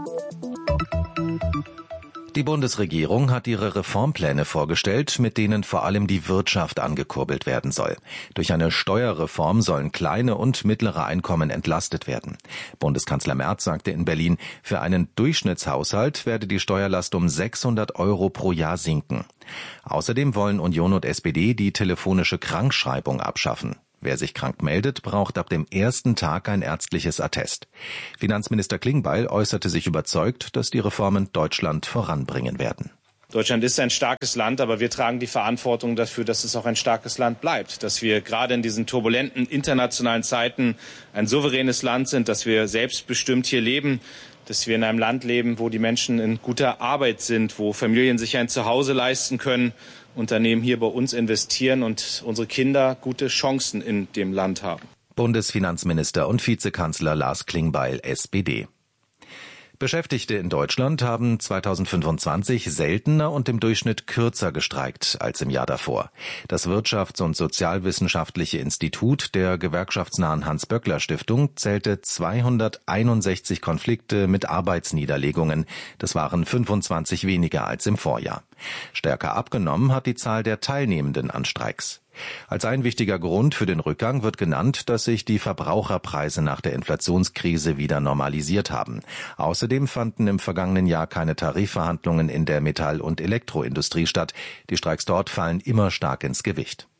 Die Bundesregierung hat ihre Reformpläne vorgestellt, mit denen vor allem die Wirtschaft angekurbelt werden soll. Durch eine Steuerreform sollen kleine und mittlere Einkommen entlastet werden. Bundeskanzler Merz sagte in Berlin, für einen Durchschnittshaushalt werde die Steuerlast um 600 € pro Jahr sinken. Außerdem wollen Union und SPD die telefonische Krankschreibung abschaffen. Wer sich krank meldet, braucht ab dem ersten Tag ein ärztliches Attest. Finanzminister Klingbeil äußerte sich überzeugt, dass die Reformen Deutschland voranbringen werden. Deutschland ist ein starkes Land, aber wir tragen die Verantwortung dafür, dass es auch ein starkes Land bleibt. Dass wir gerade in diesen turbulenten internationalen Zeiten ein souveränes Land sind, dass wir selbstbestimmt hier leben, dass wir in einem Land leben, wo die Menschen in guter Arbeit sind, wo Familien sich ein Zuhause leisten können, Unternehmen hier bei uns investieren und unsere Kinder gute Chancen in dem Land haben. Bundesfinanzminister und Vizekanzler Lars Klingbeil, SPD. Beschäftigte in Deutschland haben 2025 seltener und im Durchschnitt kürzer gestreikt als im Jahr davor. Das Wirtschafts- und Sozialwissenschaftliche Institut der gewerkschaftsnahen Hans-Böckler-Stiftung zählte 261 Konflikte mit Arbeitsniederlegungen. Das waren 25 weniger als im Vorjahr. Stärker abgenommen hat die Zahl der Teilnehmenden an Streiks. Als ein wichtiger Grund für den Rückgang wird genannt, dass sich die Verbraucherpreise nach der Inflationskrise wieder normalisiert haben. Außerdem fanden im vergangenen Jahr keine Tarifverhandlungen in der Metall- und Elektroindustrie statt. Die Streiks dort fallen immer stark ins Gewicht.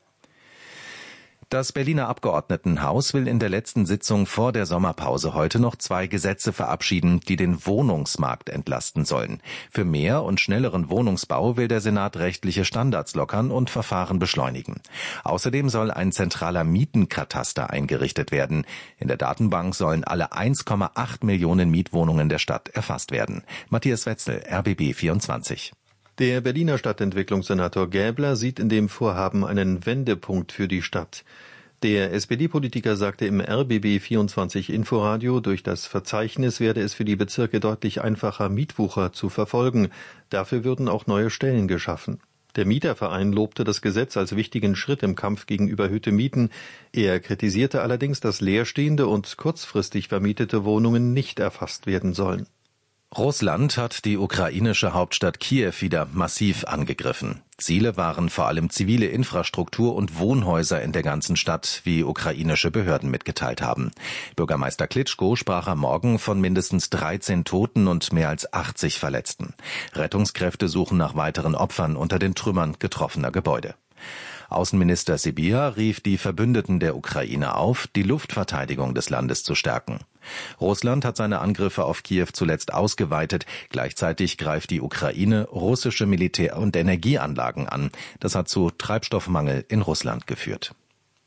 Das Berliner Abgeordnetenhaus will in der letzten Sitzung vor der Sommerpause heute noch 2 Gesetze verabschieden, die den Wohnungsmarkt entlasten sollen. Für mehr und schnelleren Wohnungsbau will der Senat rechtliche Standards lockern und Verfahren beschleunigen. Außerdem soll ein zentraler Mietenkataster eingerichtet werden. In der Datenbank sollen alle 1,8 Millionen Mietwohnungen der Stadt erfasst werden. Matthias Wetzel, RBB 24. Der Berliner Stadtentwicklungssenator Gäbler sieht in dem Vorhaben einen Wendepunkt für die Stadt. Der SPD-Politiker sagte im RBB 24 Inforadio, durch das Verzeichnis werde es für die Bezirke deutlich einfacher, Mietwucher zu verfolgen. Dafür würden auch neue Stellen geschaffen. Der Mieterverein lobte das Gesetz als wichtigen Schritt im Kampf gegen überhöhte Mieten. Er kritisierte allerdings, dass leerstehende und kurzfristig vermietete Wohnungen nicht erfasst werden sollen. Russland hat die ukrainische Hauptstadt Kiew wieder massiv angegriffen. Ziele waren vor allem zivile Infrastruktur und Wohnhäuser in der ganzen Stadt, wie ukrainische Behörden mitgeteilt haben. Bürgermeister Klitschko sprach am Morgen von mindestens 13 Toten und mehr als 80 Verletzten. Rettungskräfte suchen nach weiteren Opfern unter den Trümmern getroffener Gebäude. Außenminister Sybiha rief die Verbündeten der Ukraine auf, die Luftverteidigung des Landes zu stärken. Russland hat seine Angriffe auf Kiew zuletzt ausgeweitet. Gleichzeitig greift die Ukraine russische Militär- und Energieanlagen an. Das hat zu Treibstoffmangel in Russland geführt.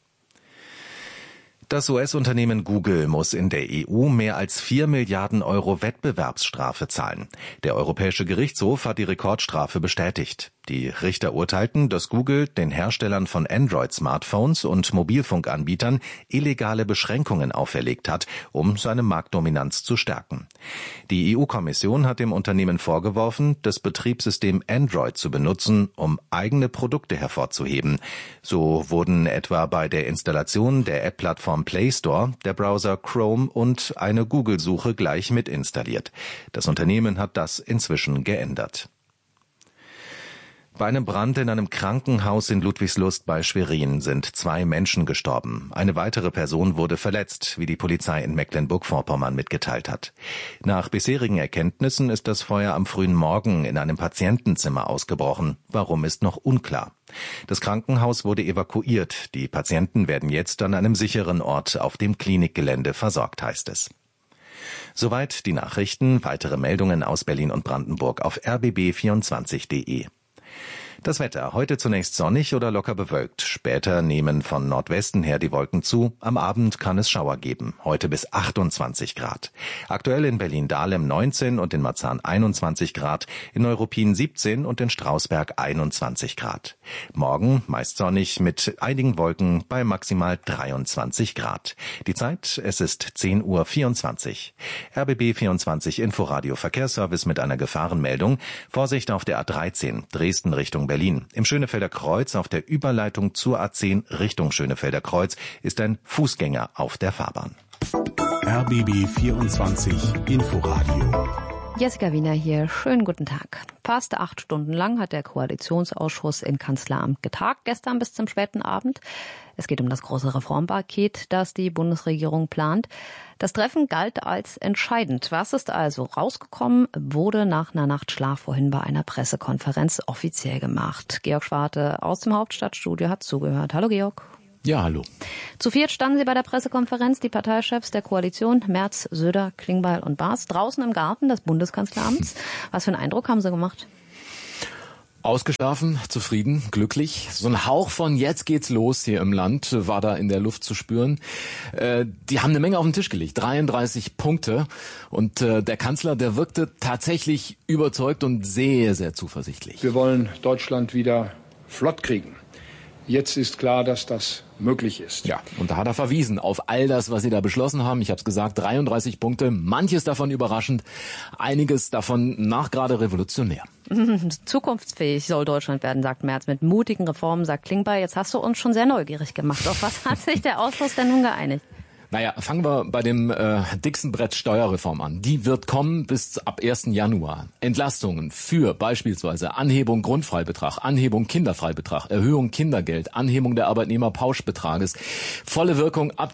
Das US-Unternehmen Google muss in der EU mehr als 4 Milliarden € Wettbewerbsstrafe zahlen. Der Europäische Gerichtshof hat die Rekordstrafe bestätigt. Die Richter urteilten, dass Google den Herstellern von Android-Smartphones und Mobilfunkanbietern illegale Beschränkungen auferlegt hat, um seine Marktdominanz zu stärken. Die EU-Kommission hat dem Unternehmen vorgeworfen, das Betriebssystem Android zu benutzen, um eigene Produkte hervorzuheben. So wurden etwa bei der Installation der App-Plattform Play Store der Browser Chrome und eine Google-Suche gleich mit installiert. Das Unternehmen hat das inzwischen geändert. Bei einem Brand in einem Krankenhaus in Ludwigslust bei Schwerin sind 2 Menschen gestorben. Eine weitere Person wurde verletzt, wie die Polizei in Mecklenburg-Vorpommern mitgeteilt hat. Nach bisherigen Erkenntnissen ist das Feuer am frühen Morgen in einem Patientenzimmer ausgebrochen. Warum ist noch unklar. Das Krankenhaus wurde evakuiert. Die Patienten werden jetzt an einem sicheren Ort auf dem Klinikgelände versorgt, heißt es. Soweit die Nachrichten. Weitere Meldungen aus Berlin und Brandenburg auf rbb24.de. Das Wetter. Heute zunächst sonnig oder locker bewölkt. Später nehmen von Nordwesten her die Wolken zu. Am Abend kann es Schauer geben. Heute bis 28 Grad. Aktuell in Berlin-Dahlem 19 und in Marzahn 21 Grad. In Neuruppin 17 und in Strausberg 21 Grad. Morgen meist sonnig mit einigen Wolken bei maximal 23 Grad. Die Zeit, es ist 10:24 Uhr. RBB 24 Inforadio Verkehrsservice mit einer Gefahrenmeldung. Vorsicht auf der A13 Dresden Richtung Berlin. Im Schönefelder Kreuz auf der Überleitung zur A10 Richtung Schönefelder Kreuz ist ein Fußgänger auf der Fahrbahn. RBB 24 Inforadio. Jessica Wiener hier. Schönen guten Tag. Fast 8 Stunden lang hat der Koalitionsausschuss in Kanzleramt getagt, gestern bis zum späten Abend. Es geht um das große Reformpaket, das die Bundesregierung plant. Das Treffen galt als entscheidend. Was ist also rausgekommen, wurde nach einer Nacht Schlaf vorhin bei einer Pressekonferenz offiziell gemacht. Georg Schwarte aus dem Hauptstadtstudio hat zugehört. Hallo Georg. Ja, hallo. Zu viert standen sie bei der Pressekonferenz, die Parteichefs der Koalition, Merz, Söder, Klingbeil und Baas, draußen im Garten des Bundeskanzleramts. Was für einen Eindruck haben sie gemacht? Ausgeschlafen, zufrieden, glücklich. So ein Hauch von jetzt geht's los hier im Land war da in der Luft zu spüren. Die haben eine Menge auf den Tisch gelegt, 33 Punkte. Und der Kanzler, der wirkte tatsächlich überzeugt und sehr, sehr zuversichtlich. Wir wollen Deutschland wieder flott kriegen. Jetzt ist klar, dass das möglich ist. Ja, und da hat er verwiesen auf all das, was sie da beschlossen haben. Ich habe es gesagt, 33 Punkte, manches davon überraschend, einiges davon nachgerade revolutionär. Zukunftsfähig soll Deutschland werden, sagt Merz. Mit mutigen Reformen, sagt Klingbeil. Jetzt hast du uns schon sehr neugierig gemacht. Auf was hat sich der Ausschuss denn nun geeinigt? Naja, fangen wir bei dem dicksten Brett Steuerreform an. Die wird kommen bis ab 1. Januar. Entlastungen für beispielsweise Anhebung Grundfreibetrag, Anhebung Kinderfreibetrag, Erhöhung Kindergeld, Anhebung der Arbeitnehmerpauschbetrages. Volle Wirkung ab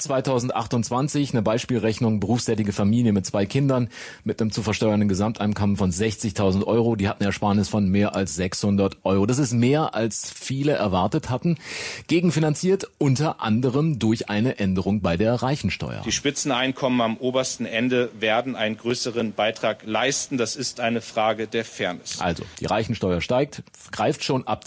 2028. Eine Beispielrechnung, berufstätige Familie mit 2 Kindern mit einem zu versteuernden Gesamteinkommen von 60.000 Euro. Die hat eine Ersparnis von mehr als 600 Euro. Das ist mehr, als viele erwartet hatten. Gegenfinanziert unter anderem durch eine Änderung bei der Reichensteuer. Die Spitzeneinkommen am obersten Ende werden einen größeren Beitrag leisten. Das ist eine Frage der Fairness. Also, die Reichensteuer steigt, greift schon ab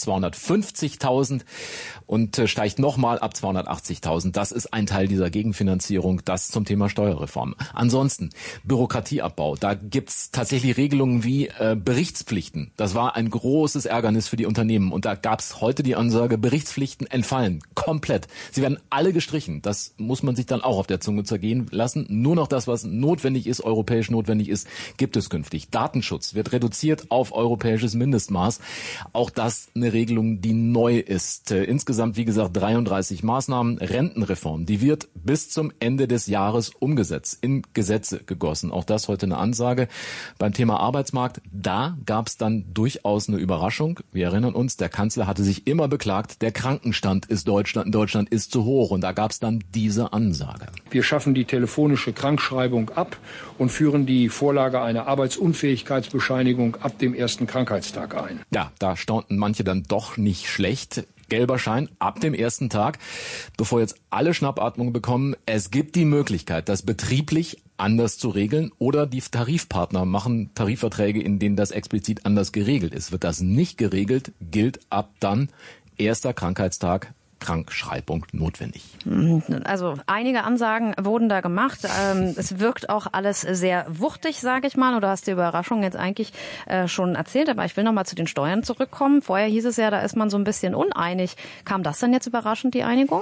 250.000 und steigt nochmal ab 280.000. Das ist ein Teil dieser Gegenfinanzierung. Das zum Thema Steuerreform. Ansonsten, Bürokratieabbau. Da gibt's tatsächlich Regelungen wie Berichtspflichten. Das war ein großes Ärgernis für die Unternehmen. Und da gab's heute die Ansage, Berichtspflichten entfallen. Komplett. Sie werden alle gestrichen. Das muss man sich dann auch auf der Zunge zergehen lassen. Nur noch das, was notwendig ist, europäisch notwendig ist, gibt es künftig. Datenschutz wird reduziert auf europäisches Mindestmaß. Auch das eine Regelung, die neu ist. Insgesamt, wie gesagt, 33 Maßnahmen. Rentenreform, die wird bis zum Ende des Jahres umgesetzt, in Gesetze gegossen. Auch das heute eine Ansage. Beim Thema Arbeitsmarkt, da gab es dann durchaus eine Überraschung. Wir erinnern uns, der Kanzler hatte sich immer beklagt, der Krankenstand in Deutschland ist zu hoch. Und da gab es dann diese Ansage. Wir schaffen die telefonische Krankschreibung ab und führen die Vorlage einer Arbeitsunfähigkeitsbescheinigung ab dem ersten Krankheitstag ein. Ja, da staunten manche dann doch nicht schlecht. Gelber Schein ab dem ersten Tag. Bevor jetzt alle Schnappatmung bekommen, es gibt die Möglichkeit, das betrieblich anders zu regeln oder die Tarifpartner machen Tarifverträge, in denen das explizit anders geregelt ist. Wird das nicht geregelt, gilt ab dann erster Krankheitstag Krankschreibung notwendig. Also einige Ansagen wurden da gemacht. Es wirkt auch alles sehr wuchtig, sage ich mal. Oder hast die Überraschung jetzt eigentlich schon erzählt? Aber ich will noch mal zu den Steuern zurückkommen. Vorher hieß es ja, da ist man so ein bisschen uneinig. Kam das denn jetzt überraschend, die Einigung?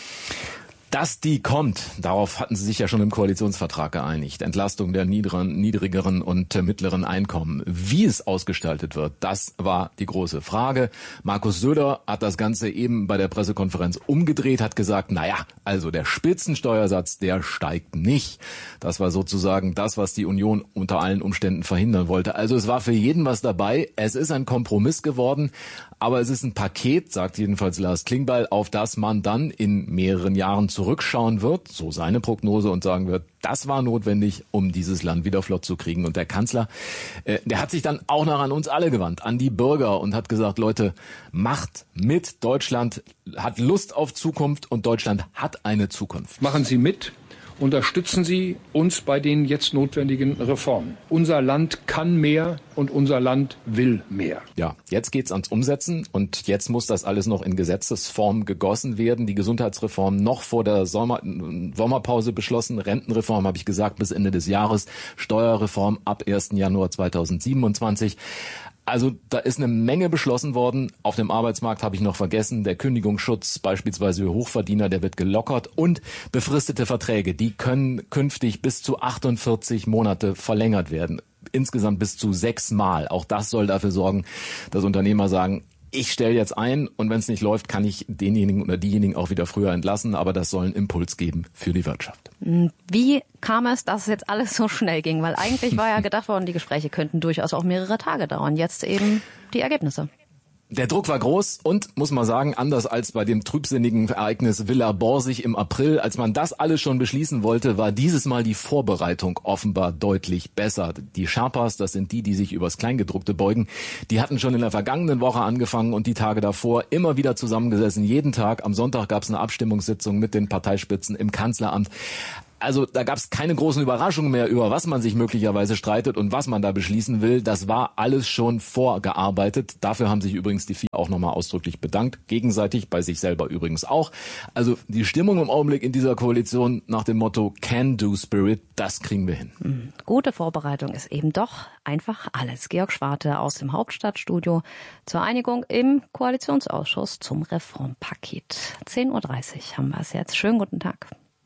Dass die kommt, darauf hatten sie sich ja schon im Koalitionsvertrag geeinigt. Entlastung der niedrigeren und mittleren Einkommen. Wie es ausgestaltet wird, das war die große Frage. Markus Söder hat das Ganze eben bei der Pressekonferenz umgedreht, hat gesagt, naja, also der Spitzensteuersatz, der steigt nicht. Das war sozusagen das, was die Union unter allen Umständen verhindern wollte. Also es war für jeden was dabei. Es ist ein Kompromiss geworden. Aber es ist ein Paket, sagt jedenfalls Lars Klingbeil, auf das man dann in mehreren Jahren zurückschauen wird, so seine Prognose, und sagen wird, das war notwendig, um dieses Land wieder flott zu kriegen. Und der Kanzler, der hat sich dann auch noch an uns alle gewandt, an die Bürger, und hat gesagt, Leute, macht mit, Deutschland hat Lust auf Zukunft und Deutschland hat eine Zukunft. Machen Sie mit unterstützen Sie uns bei den jetzt notwendigen Reformen. Unser Land kann mehr und unser Land will mehr. Ja, jetzt geht's ans Umsetzen und jetzt muss das alles noch in Gesetzesform gegossen werden. Die Gesundheitsreform noch vor der Sommerpause beschlossen. Rentenreform, habe ich gesagt, bis Ende des Jahres. Steuerreform ab 1. Januar 2027. Also da ist eine Menge beschlossen worden. Auf dem Arbeitsmarkt habe ich noch vergessen, der Kündigungsschutz beispielsweise für Hochverdiener, der wird gelockert und befristete Verträge, die können künftig bis zu 48 Monate verlängert werden. Insgesamt bis zu 6 Mal. Auch das soll dafür sorgen, dass Unternehmer sagen, ich stelle jetzt ein und wenn es nicht läuft, kann ich denjenigen oder diejenigen auch wieder früher entlassen. Aber das soll einen Impuls geben für die Wirtschaft. Wie kam es, dass es jetzt alles so schnell ging? Weil eigentlich war ja gedacht worden, die Gespräche könnten durchaus auch mehrere Tage dauern. Jetzt eben die Ergebnisse. Der Druck war groß und, muss man sagen, anders als bei dem trübsinnigen Ereignis Villa Borsig im April, als man das alles schon beschließen wollte, war dieses Mal die Vorbereitung offenbar deutlich besser. Die Sherpas, das sind die sich übers Kleingedruckte beugen, die hatten schon in der vergangenen Woche angefangen und die Tage davor immer wieder zusammengesessen. Jeden Tag, am Sonntag gab es eine Abstimmungssitzung mit den Parteispitzen im Kanzleramt. Also da gab es keine großen Überraschungen mehr, über was man sich möglicherweise streitet und was man da beschließen will. Das war alles schon vorgearbeitet. Dafür haben sich übrigens die vier auch nochmal ausdrücklich bedankt. Gegenseitig, bei sich selber übrigens auch. Also die Stimmung im Augenblick in dieser Koalition nach dem Motto Can-Do-Spirit, das kriegen wir hin. Gute Vorbereitung ist eben doch einfach alles. Georg Schwarte aus dem Hauptstadtstudio zur Einigung im Koalitionsausschuss zum Reformpaket. 10.30 Uhr haben wir es jetzt. Schönen guten Tag.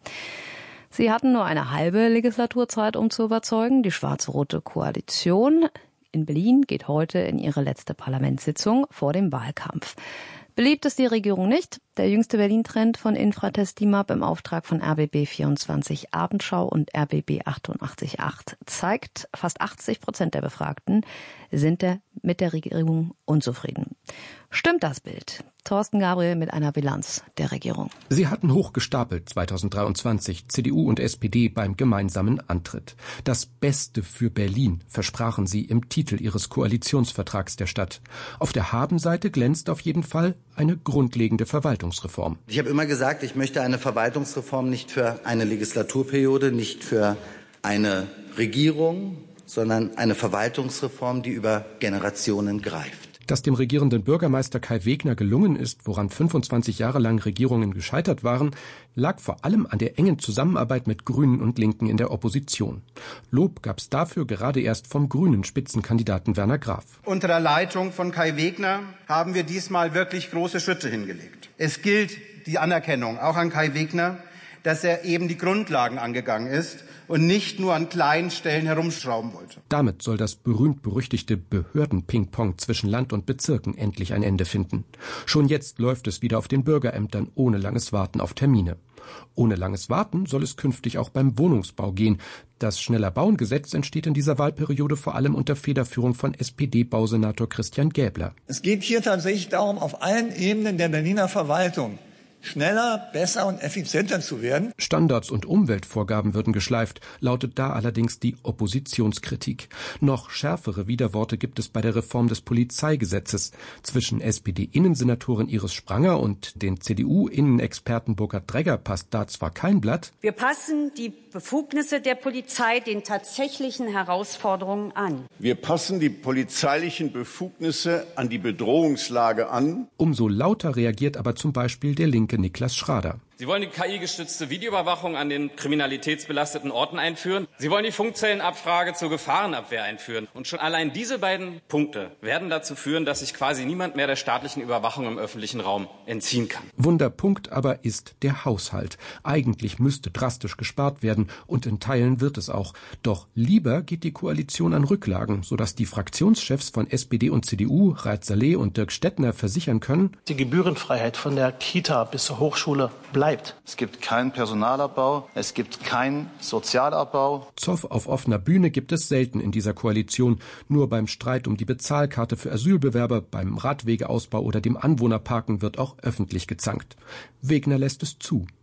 Sie hatten nur eine halbe Legislaturzeit, um zu überzeugen. Die schwarz-rote Koalition in Berlin geht heute in ihre letzte Parlamentssitzung vor dem Wahlkampf. Beliebt ist die Regierung nicht. Der jüngste Berlin-Trend von Infratest DIMAP im Auftrag von RBB24 Abendschau und RBB 88.8 zeigt, fast 80% der Befragten sind mit der Regierung unzufrieden. Stimmt das Bild? Thorsten Gabriel mit einer Bilanz der Regierung. Sie hatten hochgestapelt 2023, CDU und SPD beim gemeinsamen Antritt. Das Beste für Berlin versprachen sie im Titel ihres Koalitionsvertrags der Stadt. Auf der Habenseite glänzt auf jeden Fall eine grundlegende Verwaltungsreform. Ich habe immer gesagt, ich möchte eine Verwaltungsreform nicht für eine Legislaturperiode, nicht für eine Regierung, sondern eine Verwaltungsreform, die über Generationen greift. Dass dem regierenden Bürgermeister Kai Wegner gelungen ist, woran 25 Jahre lang Regierungen gescheitert waren, lag vor allem an der engen Zusammenarbeit mit Grünen und Linken in der Opposition. Lob gab's dafür gerade erst vom grünen Spitzenkandidaten Werner Graf. Unter der Leitung von Kai Wegner haben wir diesmal wirklich große Schritte hingelegt. Es gilt die Anerkennung auch an Kai Wegner, dass er eben die Grundlagen angegangen ist und nicht nur an kleinen Stellen herumschrauben wollte. Damit soll das berühmt-berüchtigte Behörden-Ping-Pong zwischen Land und Bezirken endlich ein Ende finden. Schon jetzt läuft es wieder auf den Bürgerämtern ohne langes Warten auf Termine. Ohne langes Warten soll es künftig auch beim Wohnungsbau gehen. Das Schneller-Bauen-Gesetz entsteht in dieser Wahlperiode vor allem unter Federführung von SPD-Bausenator Christian Gäbler. Es geht hier tatsächlich darum, auf allen Ebenen der Berliner Verwaltung schneller, besser und effizienter zu werden. Standards und Umweltvorgaben würden geschleift, lautet da allerdings die Oppositionskritik. Noch schärfere Widerworte gibt es bei der Reform des Polizeigesetzes. Zwischen SPD-Innensenatorin Iris Spranger und den CDU-Innenexperten Burkhard Dregger passt da zwar kein Blatt. Wir passen die Befugnisse der Polizei den tatsächlichen Herausforderungen an. Wir passen die polizeilichen Befugnisse an die Bedrohungslage an. Umso lauter reagiert aber zum Beispiel der linke Niklas Schrader. Sie wollen die KI-gestützte Videoüberwachung an den kriminalitätsbelasteten Orten einführen. Sie wollen die Funkzellenabfrage zur Gefahrenabwehr einführen. Und schon allein diese beiden Punkte werden dazu führen, dass sich quasi niemand mehr der staatlichen Überwachung im öffentlichen Raum entziehen kann. Wunderpunkt aber ist der Haushalt. Eigentlich müsste drastisch gespart werden und in Teilen wird es auch. Doch lieber geht die Koalition an Rücklagen, sodass die Fraktionschefs von SPD und CDU, Raed Saleh und Dirk Stettner, versichern können: Die Gebührenfreiheit von der Kita bis zur Hochschule bleibt. Es gibt keinen Personalabbau, es gibt keinen Sozialabbau. Zoff auf offener Bühne gibt es selten in dieser Koalition. Nur beim Streit um die Bezahlkarte für Asylbewerber, beim Radwegeausbau oder dem Anwohnerparken wird auch öffentlich gezankt. Wegner lässt es zu.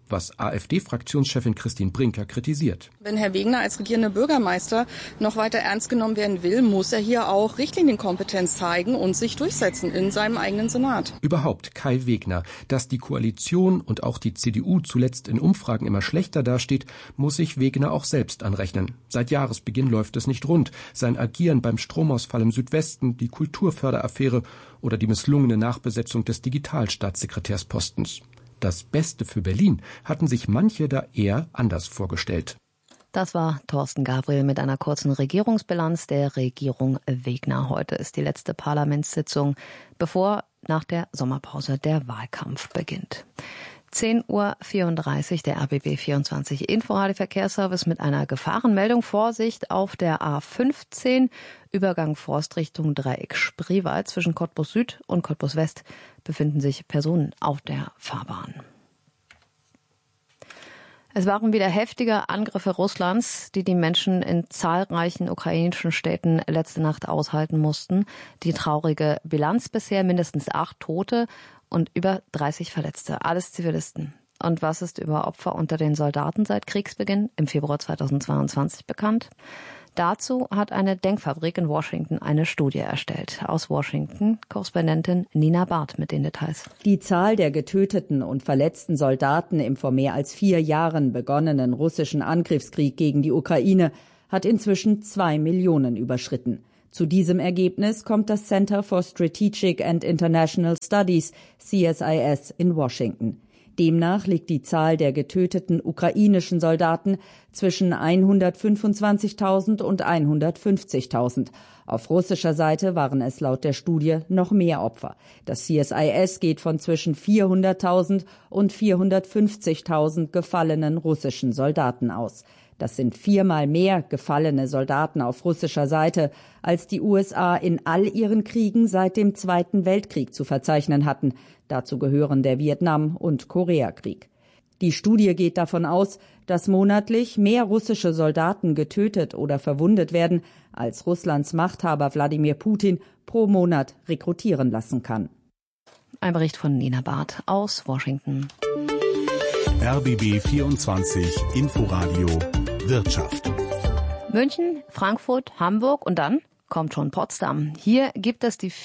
was AfD-Fraktionschefin Christine Brinker kritisiert. Wenn Herr Wegner als regierender Bürgermeister noch weiter ernst genommen werden will, muss er hier auch Richtlinienkompetenz zeigen und sich durchsetzen in seinem eigenen Senat. Überhaupt Kai Wegner. Dass die Koalition und auch die CDU zuletzt in Umfragen immer schlechter dasteht, muss sich Wegner auch selbst anrechnen. Seit Jahresbeginn läuft es nicht rund. Sein Agieren beim Stromausfall im Südwesten, die Kulturförderaffäre oder die misslungene Nachbesetzung des Digitalstaatssekretärspostens. Das Beste für Berlin hatten sich manche da eher anders vorgestellt. Das war Thorsten Gabriel mit einer kurzen Regierungsbilanz der Regierung Wegner. Heute ist die letzte Parlamentssitzung, bevor nach der Sommerpause der Wahlkampf beginnt. 10:34 Uhr, der RBB 24 Inforadio-Verkehrsservice mit einer Gefahrenmeldung. Vorsicht auf der A15, Übergang Forstrichtung Dreieck Spreewald. Zwischen Cottbus Süd und Cottbus West befinden sich Personen auf der Fahrbahn. Es waren wieder heftige Angriffe Russlands, die Menschen in zahlreichen ukrainischen Städten letzte Nacht aushalten mussten. Die traurige Bilanz bisher: mindestens 8 Tote und über 30 Verletzte. Alles Zivilisten. Und was ist über Opfer unter den Soldaten seit Kriegsbeginn im Februar 2022 bekannt? Dazu hat eine Denkfabrik in Washington eine Studie erstellt. Aus Washington Korrespondentin Nina Barth mit den Details. Die Zahl der getöteten und verletzten Soldaten im vor mehr als 4 Jahren begonnenen russischen Angriffskrieg gegen die Ukraine hat inzwischen 2 Millionen überschritten. Zu diesem Ergebnis kommt das Center for Strategic and International Studies, CSIS, in Washington. Demnach liegt die Zahl der getöteten ukrainischen Soldaten zwischen 125.000 und 150.000. Auf russischer Seite waren es laut der Studie noch mehr Opfer. Das CSIS geht von zwischen 400.000 und 450.000 gefallenen russischen Soldaten aus. Das sind 4-mal mehr gefallene Soldaten auf russischer Seite, als die USA in all ihren Kriegen seit dem Zweiten Weltkrieg zu verzeichnen hatten. Dazu gehören der Vietnam- und Koreakrieg. Die Studie geht davon aus, dass monatlich mehr russische Soldaten getötet oder verwundet werden, als Russlands Machthaber Wladimir Putin pro Monat rekrutieren lassen kann. Ein Bericht von Nina Barth aus Washington. RBB 24 Inforadio Wirtschaft. München, Frankfurt, Hamburg und dann kommt schon Potsdam. Hier gibt es die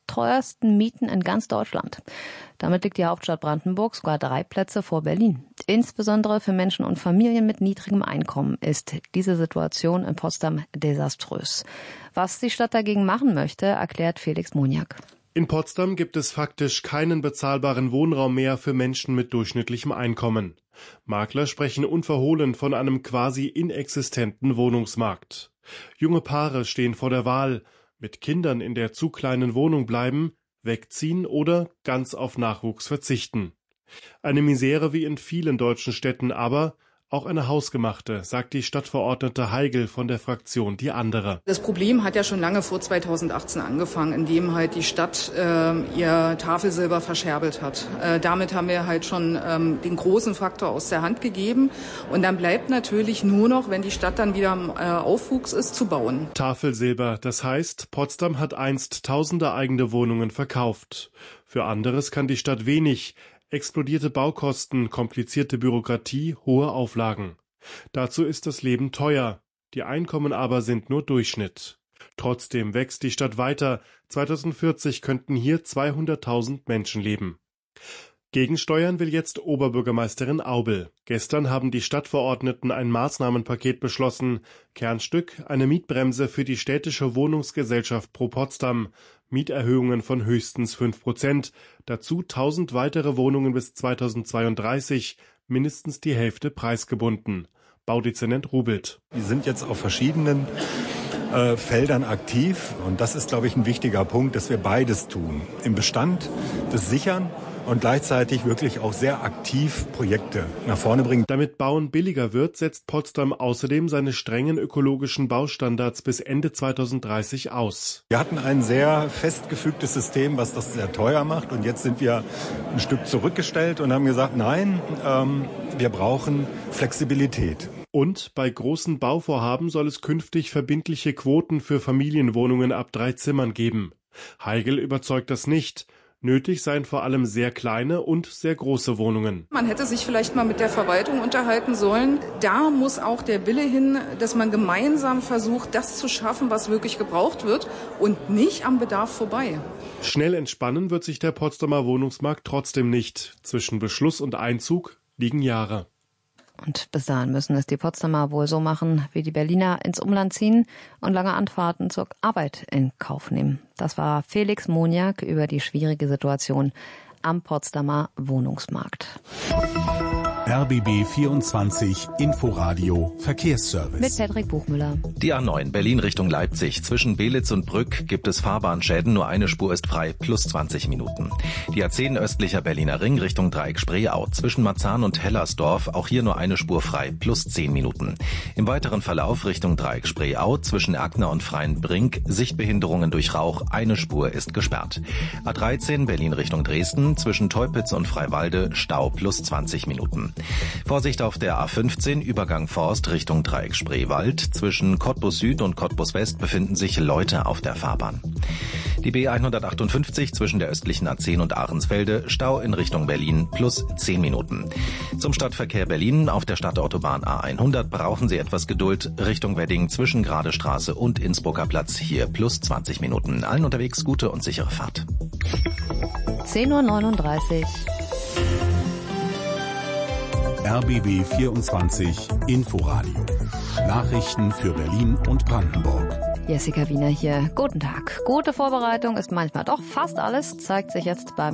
4. Mieten in ganz Deutschland. Damit liegt die Hauptstadt Brandenburg sogar 3 Plätze vor Berlin. Insbesondere für Menschen und Familien mit niedrigem Einkommen ist diese Situation in Potsdam desaströs. Was die Stadt dagegen machen möchte, erklärt Felix Moniak. In Potsdam gibt es faktisch keinen bezahlbaren Wohnraum mehr für Menschen mit durchschnittlichem Einkommen. Makler sprechen unverhohlen von einem quasi inexistenten Wohnungsmarkt. Junge Paare stehen vor der Wahl: mit Kindern in der zu kleinen Wohnung bleiben, wegziehen oder ganz auf Nachwuchs verzichten. Eine Misere wie in vielen deutschen Städten, aber auch eine hausgemachte, sagt die Stadtverordnete Heigl von der Fraktion Die Andere. Das Problem hat ja schon lange vor 2018 angefangen, indem halt die Stadt ihr Tafelsilber verscherbelt hat. Damit haben wir halt schon den großen Faktor aus der Hand gegeben. Und dann bleibt natürlich nur noch, wenn die Stadt dann wieder im Aufwuchs ist, zu bauen. Tafelsilber, das heißt, Potsdam hat einst tausende eigene Wohnungen verkauft. Für anderes kann die Stadt wenig. Explodierte Baukosten, komplizierte Bürokratie, hohe Auflagen. Dazu ist das Leben teuer, die Einkommen aber sind nur Durchschnitt. Trotzdem wächst die Stadt weiter. 2040 könnten hier 200.000 Menschen leben. Gegensteuern will jetzt Oberbürgermeisterin Aubel. Gestern haben die Stadtverordneten ein Maßnahmenpaket beschlossen. Kernstück: eine Mietbremse für die städtische Wohnungsgesellschaft Pro Potsdam. Mieterhöhungen von höchstens 5%, dazu 1000 weitere Wohnungen bis 2032, mindestens die Hälfte preisgebunden. Baudezernent Rubelt. Wir sind jetzt auf verschiedenen Feldern aktiv und das ist, glaube ich, ein wichtiger Punkt, dass wir beides tun. Im Bestand das sichern und gleichzeitig wirklich auch sehr aktiv Projekte nach vorne bringen. Damit Bauen billiger wird, setzt Potsdam außerdem seine strengen ökologischen Baustandards bis Ende 2030 aus. Wir hatten ein sehr festgefügtes System, was das sehr teuer macht, und jetzt sind wir ein Stück zurückgestellt und haben gesagt, nein, wir brauchen Flexibilität. Und bei großen Bauvorhaben soll es künftig verbindliche Quoten für Familienwohnungen ab 3 Zimmern geben. Heigl überzeugt das nicht. Nötig seien vor allem sehr kleine und sehr große Wohnungen. Man hätte sich vielleicht mal mit der Verwaltung unterhalten sollen. Da muss auch der Wille hin, dass man gemeinsam versucht, das zu schaffen, was wirklich gebraucht wird und nicht am Bedarf vorbei. Schnell entspannen wird sich der Potsdamer Wohnungsmarkt trotzdem nicht. Zwischen Beschluss und Einzug liegen Jahre. Und bis dahin müssen es die Potsdamer wohl so machen, wie die Berliner ins Umland ziehen und lange Anfahrten zur Arbeit in Kauf nehmen. Das war Felix Moniak über die schwierige Situation am Potsdamer Wohnungsmarkt. RBB 24 Inforadio Verkehrsservice. Mit Cedric Buchmüller. Die A9 Berlin Richtung Leipzig. Zwischen Belitz und Brück gibt es Fahrbahnschäden. Nur eine Spur ist frei, plus 20 Minuten. Die A10 östlicher Berliner Ring Richtung Dreieck Spreeau. Zwischen Marzahn und Hellersdorf auch hier nur eine Spur frei, plus 10 Minuten. Im weiteren Verlauf Richtung Dreieck Spreeau zwischen Erkner und Freienbrink Sichtbehinderungen durch Rauch. Eine Spur ist gesperrt. A13 Berlin Richtung Dresden. Zwischen Teupitz und Freiwalde Stau plus 20 Minuten. Vorsicht auf der A15, Übergang Forst Richtung Dreieck Spreewald. Zwischen Cottbus Süd und Cottbus West befinden sich Leute auf der Fahrbahn. Die B158 zwischen der östlichen A10 und Ahrensfelde, Stau in Richtung Berlin, plus 10 Minuten. Zum Stadtverkehr Berlin auf der Stadtautobahn A100 brauchen Sie etwas Geduld. Richtung Wedding zwischen Gradestraße und Innsbrucker Platz, hier plus 20 Minuten. Allen unterwegs gute und sichere Fahrt. 10:39 Uhr. RBB 24 Inforadio. Nachrichten für Berlin und Brandenburg. Jessica Wiener hier. Guten Tag. Gute Vorbereitung ist manchmal doch fast alles, zeigt sich jetzt beim